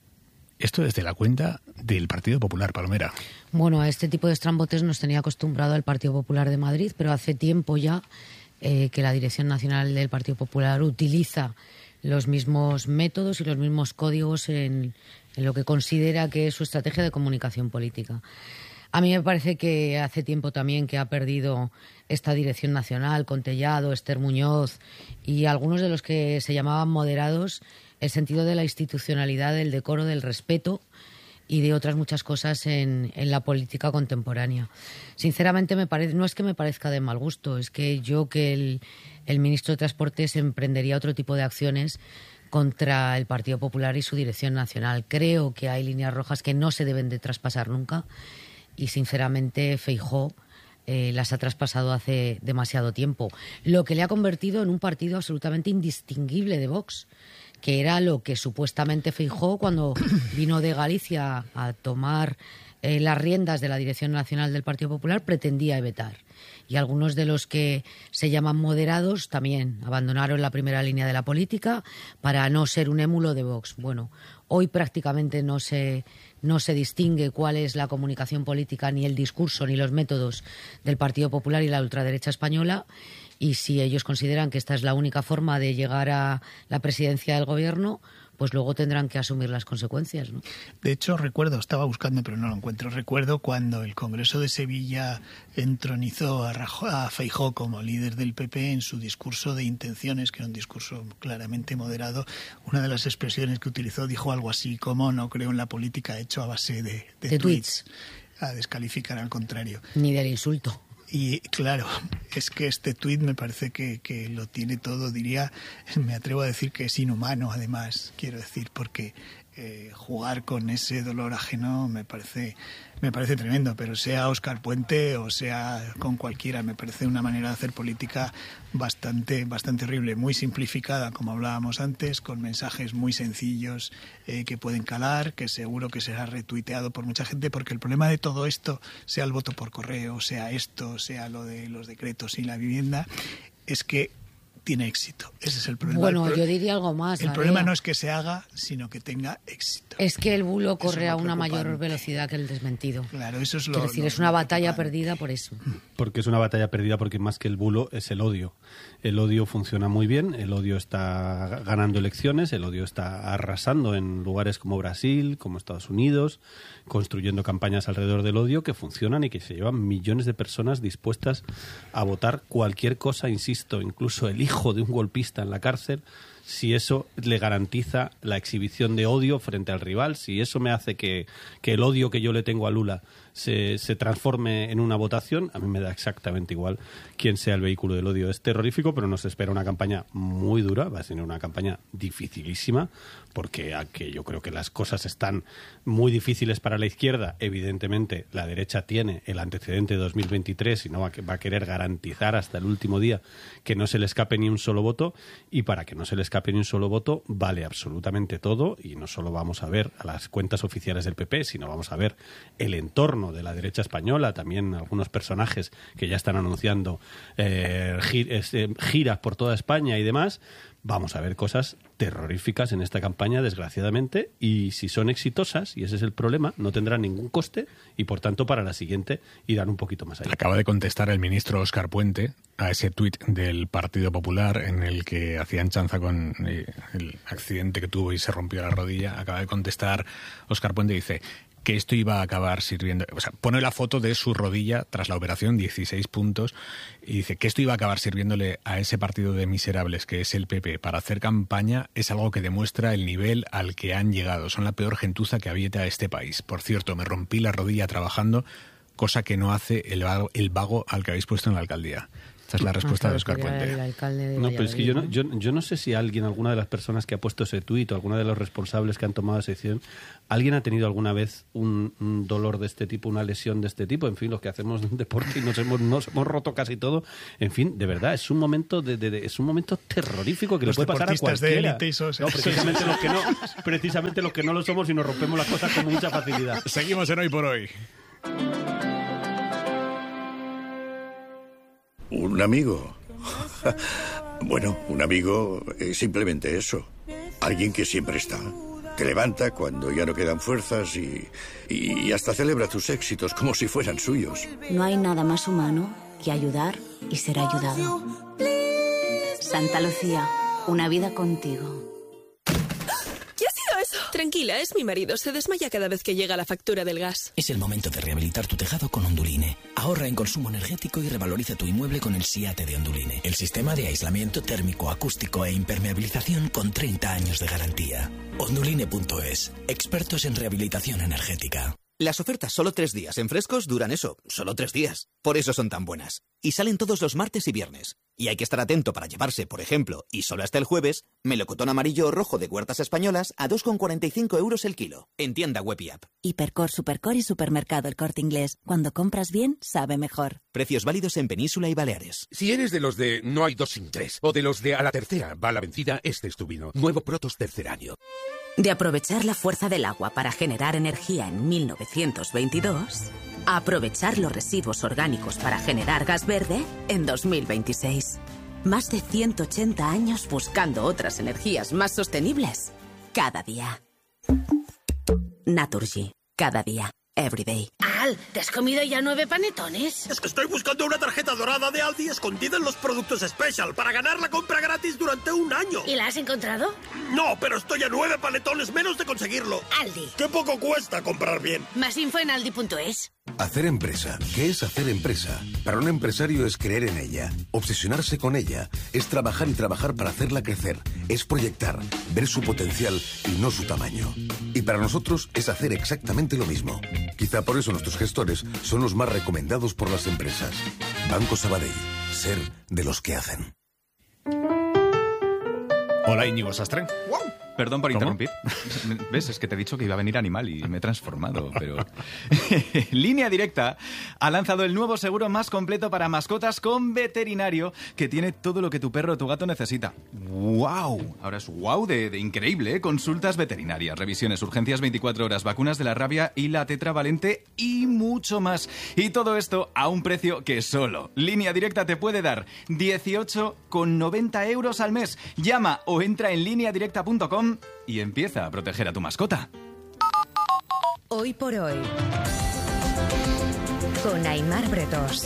Esto desde la cuenta del Partido Popular, Palomera. Bueno, a este tipo de estrambotes nos tenía acostumbrado el Partido Popular de Madrid, pero hace tiempo ya que la Dirección Nacional del Partido Popular utiliza los mismos métodos y los mismos códigos en lo que considera que es su estrategia de comunicación política. A mí me parece que hace tiempo también que ha perdido esta Dirección Nacional, con Tellado, Esther Muñoz y algunos de los que se llamaban moderados, el sentido de la institucionalidad, del decoro, del respeto y de otras muchas cosas en la política contemporánea. Sinceramente, no es que me parezca de mal gusto, es que yo que el ministro de Transportes emprendería otro tipo de acciones contra el Partido Popular y su Dirección Nacional. Creo que hay líneas rojas que no se deben de traspasar nunca y, sinceramente, Feijóo las ha traspasado hace demasiado tiempo. Lo que le ha convertido en un partido absolutamente indistinguible de Vox, que era lo que supuestamente Feijóo, cuando vino de Galicia a tomar las riendas de la Dirección Nacional del Partido Popular, pretendía evitar. Y algunos de los que se llaman moderados también abandonaron la primera línea de la política para no ser un émulo de Vox. Bueno, hoy prácticamente no se distingue cuál es la comunicación política, ni el discurso, ni los métodos del Partido Popular y la ultraderecha española. Y si ellos consideran que esta es la única forma de llegar a la presidencia del gobierno, pues luego tendrán que asumir las consecuencias, ¿no? De hecho, estaba buscando pero no lo encuentro, recuerdo cuando el Congreso de Sevilla entronizó a Feijóo como líder del PP en su discurso de intenciones, que era un discurso claramente moderado. Una de las expresiones que utilizó dijo algo así como: no creo en la política hecho a base de tweets, a descalificar al contrario. Ni del insulto. Y claro, es que este tuit me parece que lo tiene todo, me atrevo a decir que es inhumano, además, quiero decir, porque jugar con ese dolor ajeno me parece tremendo, pero sea Óscar Puente o sea con cualquiera, me parece una manera de hacer política bastante horrible, muy simplificada, como hablábamos antes, con mensajes muy sencillos que pueden calar, que seguro que será retuiteado por mucha gente, porque el problema de todo esto, sea el voto por correo, sea esto, sea lo de los decretos y la vivienda, es que tiene éxito. Ese es el problema. Bueno, yo diría algo más. El problema no es que se haga, sino que tenga éxito. Es que el bulo corre a una mayor velocidad que el desmentido. Claro, eso es lo... Quiero decir, es una batalla perdida por eso. Porque es una batalla perdida porque más que el bulo es el odio. El odio funciona muy bien, el odio está ganando elecciones, el odio está arrasando en lugares como Brasil, como Estados Unidos, construyendo campañas alrededor del odio que funcionan y que se llevan millones de personas dispuestas a votar cualquier cosa, insisto, incluso el hijo de un golpista en la cárcel, si eso le garantiza la exhibición de odio frente al rival, si eso me hace que el odio que yo le tengo a Lula se transforme en una votación, a mí me da exactamente igual quién sea el vehículo del odio. Es terrorífico, pero nos espera una campaña muy dura, va a ser una campaña dificilísima, porque yo creo que las cosas están muy difíciles para la izquierda. Evidentemente, la derecha tiene el antecedente de 2023 y no va a querer garantizar hasta el último día que no se le escape ni un solo voto, y para que no se le escape escape ni un solo voto, vale absolutamente todo, y no solo vamos a ver a las cuentas oficiales del PP, sino vamos a ver el entorno de la derecha española, también algunos personajes que ya están anunciando giras por toda España y demás. Vamos a ver cosas terroríficas en esta campaña, desgraciadamente, y si son exitosas, y ese es el problema, no tendrán ningún coste y, por tanto, para la siguiente irán un poquito más allá. Acaba de contestar el ministro Óscar Puente a ese tuit del Partido Popular en el que hacían chanza con el accidente que tuvo y se rompió la rodilla. Acaba de contestar Óscar Puente y dice que esto iba a acabar sirviendo, o sea, pone la foto de su rodilla tras la operación, 16 puntos, y dice que esto iba a acabar sirviéndole a ese partido de miserables que es el PP para hacer campaña. Es algo que demuestra el nivel al que han llegado. Son la peor gentuza que habita este país. Por cierto, me rompí la rodilla trabajando, cosa que no hace el vago al que habéis puesto en la alcaldía. Esta es la respuesta de Óscar Puente. No, pero es que yo no sé si alguna de las personas que ha puesto ese tuit o alguna de los responsables que han tomado esa decisión, alguien ha tenido alguna vez un dolor de este tipo, una lesión de este tipo. En fin, los que hacemos deporte y nos hemos roto casi todo. En fin, de verdad, es un momento es un momento terrorífico que le puede pasar a cualquiera. De élite, precisamente los que no lo somos y nos rompemos las cosas con mucha facilidad. Seguimos en Hoy por Hoy. ¿Un amigo? Bueno, un amigo es simplemente eso. Alguien que siempre está. Te levanta cuando ya no quedan fuerzas y hasta celebra tus éxitos como si fueran suyos. No hay nada más humano que ayudar y ser ayudado. Santa Lucía, una vida contigo. ¿Qué ha sido eso? Tranquila, es mi marido. Se desmaya cada vez que llega la factura del gas. Es el momento de rehabilitar tu tejado con Onduline. Ahorra en consumo energético y revaloriza tu inmueble con el SIATE de Onduline. El sistema de aislamiento térmico, acústico e impermeabilización con 30 años de garantía. Onduline.es. Expertos en rehabilitación energética. Las ofertas solo 3 días en Frescos duran eso, solo 3 días. Por eso son tan buenas. Y salen todos los martes y viernes. Y hay que estar atento para llevarse, por ejemplo, y solo hasta el jueves, melocotón amarillo o rojo de Huertas Españolas a 2,45 € el kilo. En tienda web y app. Hipercor, Supercor y Supermercado El Corte Inglés. Cuando compras bien, sabe mejor. Precios válidos en Península y Baleares. Si eres de los de no hay 2 sin 3 o de los de a la tercera va la vencida, este es tu vino. Nuevo Protos Terceráneo. De aprovechar la fuerza del agua para generar energía en 1922, a aprovechar los residuos orgánicos para generar gas verde en 2026. Más de 180 años buscando otras energías más sostenibles. Cada día. Naturgy. Cada día. Everyday. Al, ¿te has comido ya 9 panetones? Es que estoy buscando una tarjeta dorada de Aldi escondida en los productos Special para ganar la compra gratis durante un año. ¿Y la has encontrado? No, pero estoy a 9 panetones menos de conseguirlo. Aldi. ¡Qué poco cuesta comprar bien! Más info en aldi.es. Hacer empresa. ¿Qué es hacer empresa? Para un empresario es creer en ella, obsesionarse con ella, es trabajar y trabajar para hacerla crecer, es proyectar, ver su potencial y no su tamaño. Y para nosotros es hacer exactamente lo mismo. Quizá por eso nuestros gestores son los más recomendados por las empresas. Banco Sabadell. Ser de los que hacen. Hola, Íñigo Sastre. Perdón por interrumpir. ¿Ves? Es que te he dicho que iba a venir animal y me he transformado, pero... Línea Directa ha lanzado el nuevo seguro más completo para mascotas con veterinario que tiene todo lo que tu perro o tu gato necesita. ¡Wow! Ahora es wow de increíble, ¿eh? Consultas veterinarias, revisiones, urgencias 24 horas, vacunas de la rabia y la tetravalente y mucho más. Y todo esto a un precio que solo Línea Directa te puede dar 18,90 € al mes. Llama o entra en lineadirecta.com y empieza a proteger a tu mascota. Hoy por hoy, con Aimar Bretos.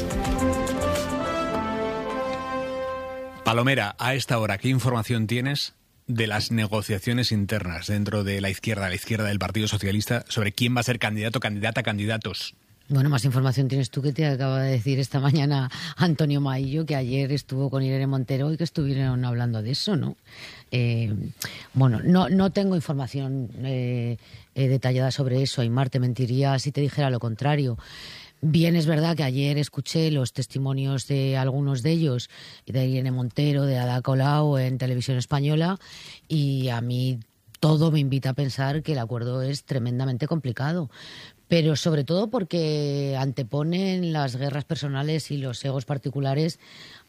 Palomera, a esta hora, ¿qué información tienes de las negociaciones internas dentro de la izquierda del Partido Socialista, sobre quién va a ser candidato, candidata, candidatos? Bueno, más información tienes tú, que te acaba de decir esta mañana Antonio Maillo, que ayer estuvo con Irene Montero y que estuvieron hablando de eso, ¿no? Bueno, no tengo información detallada sobre eso. Aimar, te mentiría si te dijera lo contrario. Bien, es verdad que ayer escuché los testimonios de algunos de ellos, de Irene Montero, de Ada Colau en Televisión Española, y a mí todo me invita a pensar que el acuerdo es tremendamente complicado. pero sobre todo porque anteponen las guerras personales y los egos particulares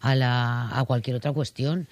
a cualquier otra cuestión.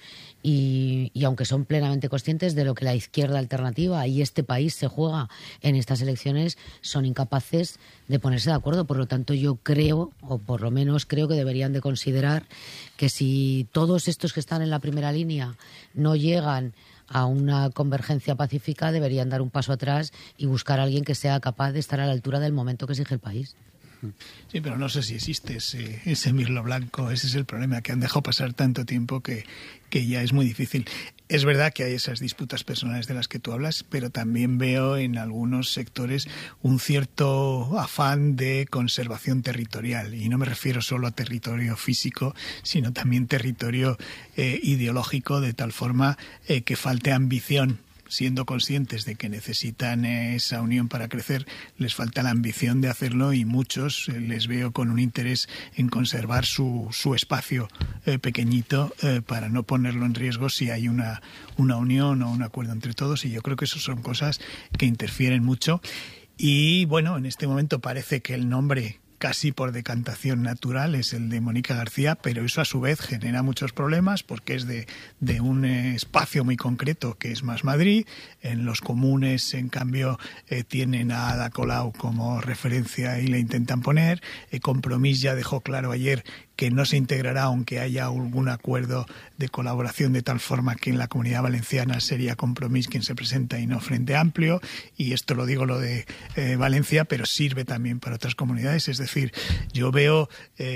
Y aunque son plenamente conscientes de lo que la izquierda alternativa y este país se juega en estas elecciones, son incapaces de ponerse de acuerdo. Por lo tanto, yo creo, o por lo menos creo que deberían de considerar que si todos estos que están en la primera línea no llegan a una convergencia pacífica, deberían dar un paso atrás y buscar a alguien que sea capaz de estar a la altura del momento que exige el país. Sí, pero no sé si existe ese mirlo blanco. Ese es el problema, que han dejado pasar tanto tiempo que ya es muy difícil. Es verdad que hay esas disputas personales de las que tú hablas, pero también veo en algunos sectores un cierto afán de conservación territorial. Y no me refiero solo a territorio físico, sino también territorio ideológico, de tal forma que falte ambición. Siendo conscientes de que necesitan esa unión para crecer, les falta la ambición de hacerlo, y muchos les veo con un interés en conservar su espacio pequeñito para no ponerlo en riesgo si hay una unión o un acuerdo entre todos. Y yo creo que eso son cosas que interfieren mucho. Y bueno, en este momento parece que el nombre casi por decantación natural es el de Mónica García, pero eso a su vez genera muchos problemas porque es de un espacio muy concreto que es Más Madrid. En los comunes, en cambio, tienen a Ada Colau como referencia y le intentan poner. Compromís ya dejó claro ayer que no se integrará aunque haya algún acuerdo de colaboración, de tal forma que en la Comunidad Valenciana sería Compromís quien se presenta y no Frente Amplio. Y esto lo digo lo de Valencia, pero sirve también para otras comunidades. Es decir, yo veo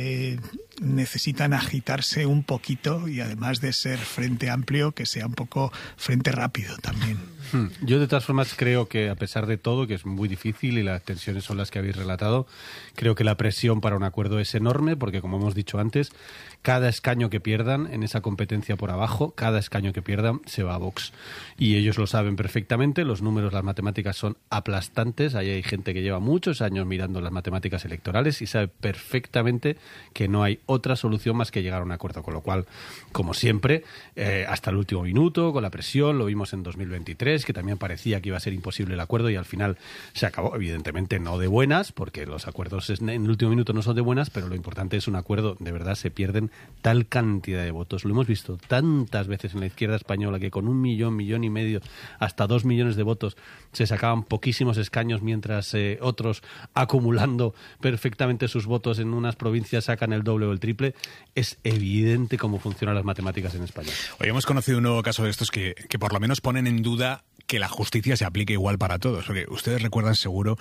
necesitan agitarse un poquito, y además de ser Frente Amplio, que sea un poco Frente Rápido también. Yo de todas formas creo que, a pesar de todo, que es muy difícil y las tensiones son las que habéis relatado, creo que la presión para un acuerdo es enorme, porque, como hemos dicho antes, cada escaño que pierdan en esa competencia por abajo, cada escaño que pierdan se va a Vox. Y ellos lo saben perfectamente, los números, las matemáticas son aplastantes. Ahí hay gente que lleva muchos años mirando las matemáticas electorales y sabe perfectamente que no hay otra solución más que llegar a un acuerdo. Con lo cual, como siempre, hasta el último minuto, con la presión, lo vimos en 2023, que también parecía que iba a ser imposible el acuerdo y al final se acabó, evidentemente no de buenas, porque los acuerdos en el último minuto no son de buenas, pero lo importante es un acuerdo. De verdad, se pierden tal cantidad de votos. Lo hemos visto tantas veces en la izquierda española, que con 1 millón, 1,5 millones, hasta 2 millones de votos se sacaban poquísimos escaños, mientras otros, acumulando perfectamente sus votos en unas provincias, sacan el doble o el triple. Es evidente cómo funcionan las matemáticas en España. Hoy hemos conocido un nuevo caso de estos que por lo menos ponen en duda que la justicia se aplique igual para todos. Porque ustedes recuerdan seguro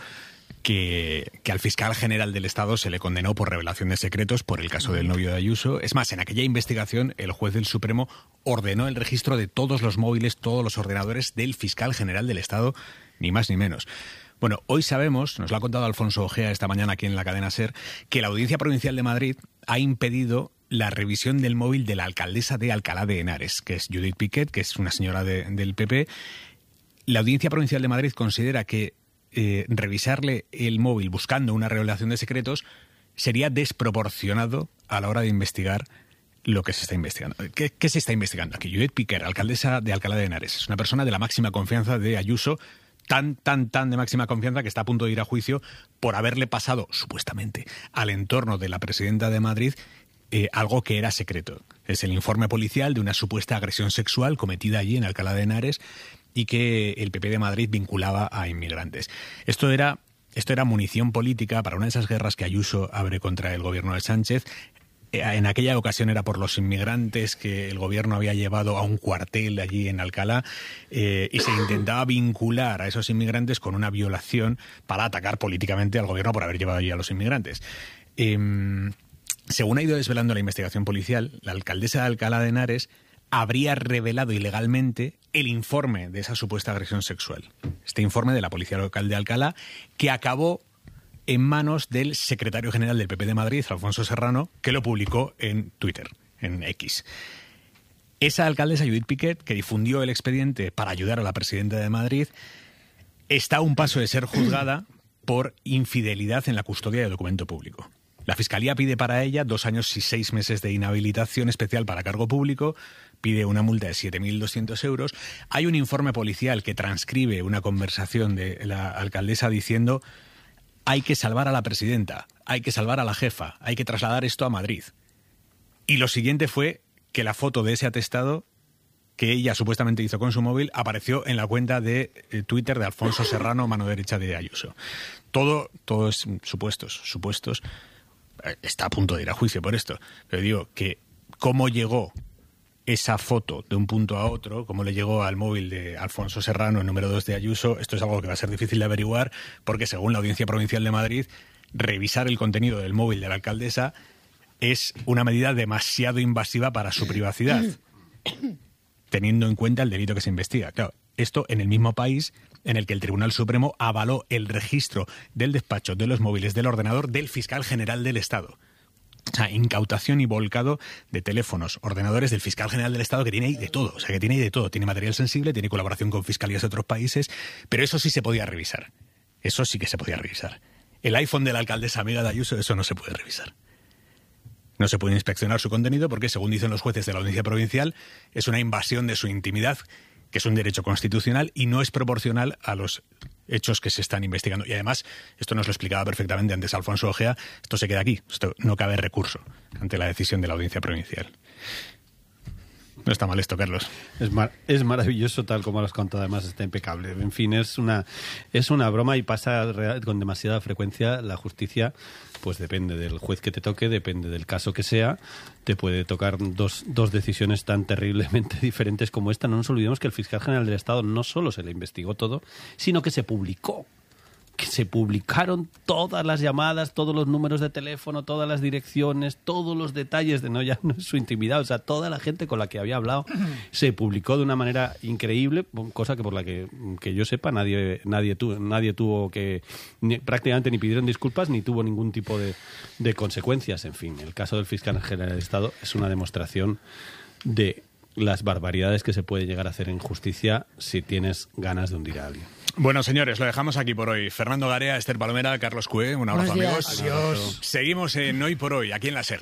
que al fiscal general del Estado se le condenó por revelación de secretos por el caso del novio de Ayuso. Es más, en aquella investigación el juez del Supremo ordenó el registro de todos los móviles, todos los ordenadores del fiscal general del Estado, ni más ni menos. Bueno, hoy sabemos, nos lo ha contado Alfonso Ojea esta mañana aquí en la cadena SER, que la Audiencia Provincial de Madrid ha impedido la revisión del móvil de la alcaldesa de Alcalá de Henares, que es Judith Piquet, que es una señora del PP. La Audiencia Provincial de Madrid considera que revisarle el móvil buscando una revelación de secretos sería desproporcionado a la hora de investigar lo que se está investigando. ¿Qué se está investigando aquí? Judith Piquet, alcaldesa de Alcalá de Henares, es una persona de la máxima confianza de Ayuso, tan de máxima confianza que está a punto de ir a juicio por haberle pasado, supuestamente, al entorno de la presidenta de Madrid algo que era secreto. Es el informe policial de una supuesta agresión sexual cometida allí en Alcalá de Henares y que el PP de Madrid vinculaba a inmigrantes. Esto era munición política para una de esas guerras que Ayuso abre contra el gobierno de Sánchez. En aquella ocasión era por los inmigrantes que el gobierno había llevado a un cuartel allí en Alcalá y se intentaba vincular a esos inmigrantes con una violación para atacar políticamente al gobierno por haber llevado allí a los inmigrantes. Según ha ido desvelando la investigación policial, la alcaldesa de Alcalá de Henares habría revelado ilegalmente el informe de esa supuesta agresión sexual. Este informe de la Policía Local de Alcalá, que acabó en manos del secretario general del PP de Madrid, Alfonso Serrano, que lo publicó en Twitter, en X. Esa alcaldesa, Judith Piquet, que difundió el expediente para ayudar a la presidenta de Madrid, está a un paso de ser juzgada por infidelidad en la custodia de documento público. La Fiscalía pide para ella 2 años y 6 meses de inhabilitación especial para cargo público, pide una multa de 7.200 euros. Hay un informe policial que transcribe una conversación de la alcaldesa diciendo: hay que salvar a la presidenta, hay que salvar a la jefa, hay que trasladar esto a Madrid. Y lo siguiente fue que la foto de ese atestado que ella supuestamente hizo con su móvil apareció en la cuenta de Twitter de Alfonso Serrano, mano derecha de Ayuso. Todo es supuestos. Está a punto de ir a juicio por esto. Pero digo que cómo llegó esa foto de un punto a otro, cómo le llegó al móvil de Alfonso Serrano, el número 2 de Ayuso, esto es algo que va a ser difícil de averiguar, porque según la Audiencia Provincial de Madrid, revisar el contenido del móvil de la alcaldesa es una medida demasiado invasiva para su privacidad, teniendo en cuenta el delito que se investiga. Claro, esto en el mismo país en el que el Tribunal Supremo avaló el registro del despacho de los móviles del ordenador del fiscal general del Estado. O sea, incautación y volcado de teléfonos, ordenadores del fiscal general del Estado, que tiene ahí de todo. O sea, que tiene ahí de todo. Tiene material sensible, tiene colaboración con fiscalías de otros países, pero eso sí se podía revisar. Eso sí que se podía revisar. El iPhone de la alcaldesa amiga de Ayuso, eso no se puede revisar. No se puede inspeccionar su contenido porque, según dicen los jueces de la Audiencia Provincial, es una invasión de su intimidad, que es un derecho constitucional y no es proporcional a los hechos que se están investigando. Y además, esto nos lo explicaba perfectamente antes Alfonso Ojea, esto se queda aquí, esto no cabe recurso ante la decisión de la Audiencia Provincial. No está mal esto, Carlos. Es maravilloso, tal como lo has contado, además está impecable. En fin, es una broma y pasa con demasiada frecuencia. La justicia, pues depende del juez que te toque, depende del caso que sea, te puede tocar dos decisiones tan terriblemente diferentes como esta. No nos olvidemos que el fiscal general del Estado no solo se le investigó todo, sino que se publicó. Que se publicaron todas las llamadas, todos los números de teléfono, todas las direcciones, todos los detalles de no es su intimidad, o sea, toda la gente con la que había hablado se publicó de una manera increíble, cosa que por la que yo sepa nadie tuvo que prácticamente ni pidieron disculpas ni tuvo ningún tipo de consecuencias. En fin, el caso del fiscal general del Estado es una demostración de las barbaridades que se puede llegar a hacer en justicia si tienes ganas de hundir a alguien. Bueno, señores, lo dejamos aquí por hoy. Fernando Garea, Esther Palomera, Carlos Cue, un abrazo, amigos. Adiós. Seguimos en Hoy por Hoy, aquí en la SER.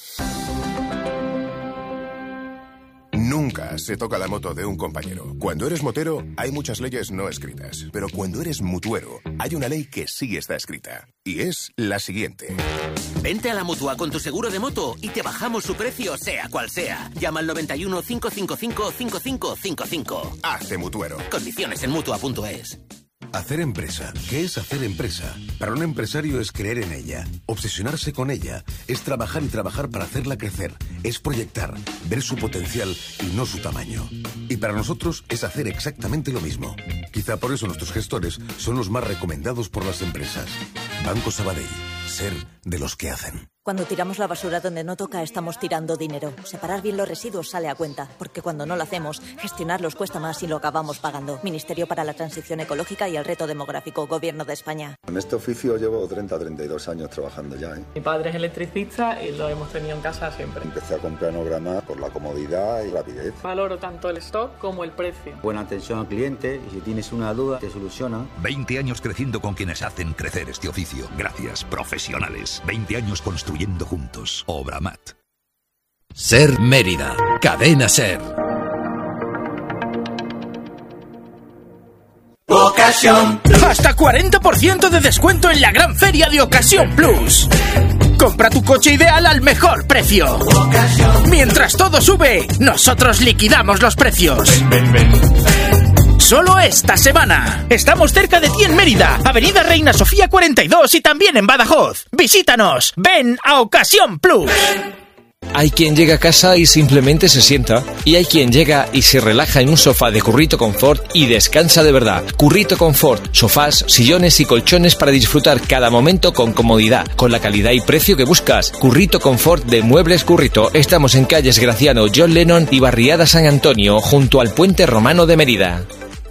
Nunca se toca la moto de un compañero. Cuando eres motero, hay muchas leyes no escritas. Pero cuando eres mutuero, hay una ley que sí está escrita. Y es la siguiente. Vente a la Mutua con tu seguro de moto y te bajamos su precio, sea cual sea. Llama al 91 555 5555. Hazte mutuero. Condiciones en Mutua.es. Hacer empresa. ¿Qué es hacer empresa? Para un empresario es creer en ella, obsesionarse con ella, es trabajar y trabajar para hacerla crecer, es proyectar, ver su potencial y no su tamaño. Y para nosotros es hacer exactamente lo mismo. Quizá por eso nuestros gestores son los más recomendados por las empresas. Banco Sabadell. Ser de los que hacen. Cuando tiramos la basura donde no toca, estamos tirando dinero. Separar bien los residuos sale a cuenta, porque cuando no lo hacemos, gestionarlos cuesta más y lo acabamos pagando. Ministerio para la Transición Ecológica y el Reto Demográfico, Gobierno de España. En este oficio llevo 32 años trabajando ya. Mi padre es electricista y lo hemos tenido en casa siempre. Empecé a comprar Planograma por la comodidad y rapidez. Valoro tanto el stock como el precio. Buena atención al cliente y si tienes una duda, te soluciona. 20 años creciendo con quienes hacen crecer este oficio. Gracias, profesionales. 20 años construyendo juntos. Obramat. SER Mérida. Cadena SER. Ocasión. Hasta 40% de descuento en la gran feria de Ocasión Plus. Compra tu coche ideal al mejor precio. Ocasión. Mientras todo sube, nosotros liquidamos los precios. Ven. Solo esta semana. Estamos cerca de ti en Mérida, Avenida Reina Sofía 42 y también en Badajoz. Visítanos. Ven a Ocasión Plus. Hay quien llega a casa y simplemente se sienta. Y hay quien llega y se relaja en un sofá de Currito Confort y descansa de verdad. Currito Confort, sofás, sillones y colchones para disfrutar cada momento con comodidad, con la calidad y precio que buscas. Currito Confort de Muebles Currito. Estamos en calles Graciano, John Lennon y Barriada San Antonio, junto al Puente Romano de Mérida.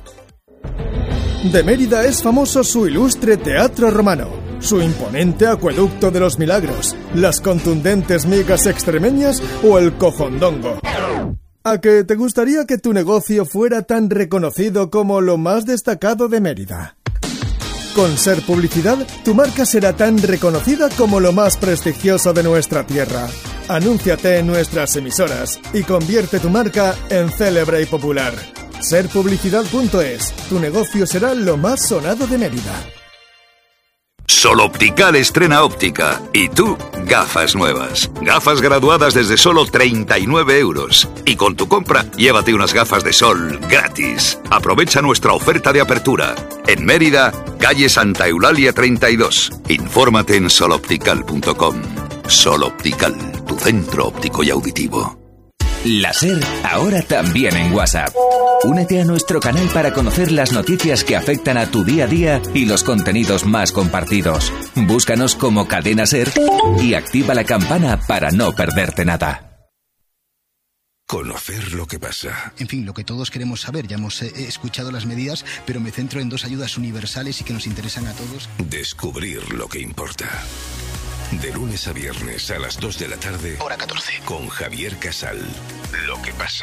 De Mérida es famoso su ilustre teatro romano, su imponente acueducto de los milagros, las contundentes migas extremeñas o el cojondongo. ¿A que te gustaría que tu negocio fuera tan reconocido como lo más destacado de Mérida? Con SER Publicidad, tu marca será tan reconocida como lo más prestigioso de nuestra tierra. Anúnciate en nuestras emisoras y convierte tu marca en célebre y popular. Serpublicidad.es. Tu negocio será lo más sonado de Mérida. Sol Optical estrena óptica. Y tú, gafas nuevas. Gafas graduadas desde solo 39 euros. Y con tu compra, llévate unas gafas de sol gratis. Aprovecha nuestra oferta de apertura. En Mérida, calle Santa Eulalia 32. Infórmate en soloptical.com. Sol Optical, tu centro óptico y auditivo. La SER, ahora también en WhatsApp. Únete a nuestro canal para conocer las noticias que afectan a tu día a día y los contenidos más compartidos. Búscanos como Cadena SER y activa la campana para no perderte nada. Conocer lo que pasa. En fin, lo que todos queremos saber. Ya hemos escuchado las medidas, pero me centro en 2 ayudas universales y que nos interesan a todos. Descubrir lo que importa. De lunes a viernes a las 2 de la tarde, hora 14, con Javier Casal. Lo que pasa.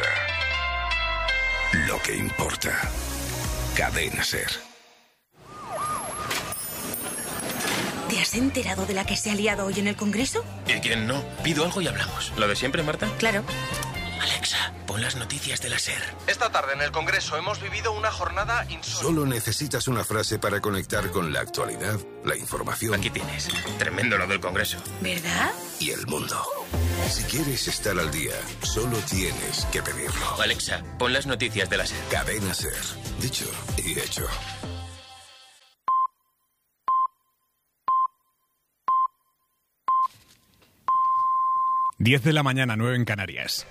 Lo que importa. Cadena SER. ¿Te has enterado de la que se ha liado hoy en el Congreso? ¿Y quién no? Pido algo y hablamos. ¿Lo de siempre, Marta? Claro. Alexa, pon las noticias de la SER. Esta tarde en el Congreso hemos vivido una jornada insólita. Solo necesitas una frase para conectar con la actualidad, la información. Aquí tienes. Tremendo lo del Congreso. ¿Verdad? Y el mundo. Si quieres estar al día, solo tienes que pedirlo. Alexa, pon las noticias de la SER. Cadena SER. Dicho y hecho. Diez de la mañana, 9 en Canarias.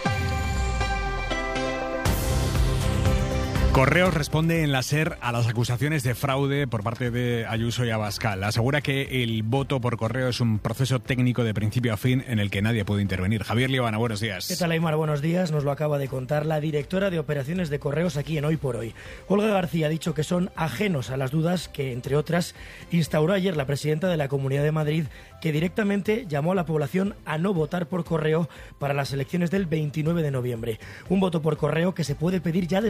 Correos responde en la SER a las acusaciones de fraude por parte de Ayuso y Abascal. Asegura que el voto por correo es un proceso técnico de principio a fin en el que nadie puede intervenir. Javier Liobana, buenos días. ¿Qué tal, Aymar? Buenos días. Nos lo acaba de contar la directora de operaciones de correos aquí en Hoy por Hoy. Olga García ha dicho que son ajenos a las dudas que, entre otras, instauró ayer la presidenta de la Comunidad de Madrid, que directamente llamó a la población a no votar por correo para las elecciones del 29 de noviembre. Un voto por correo que se puede pedir ya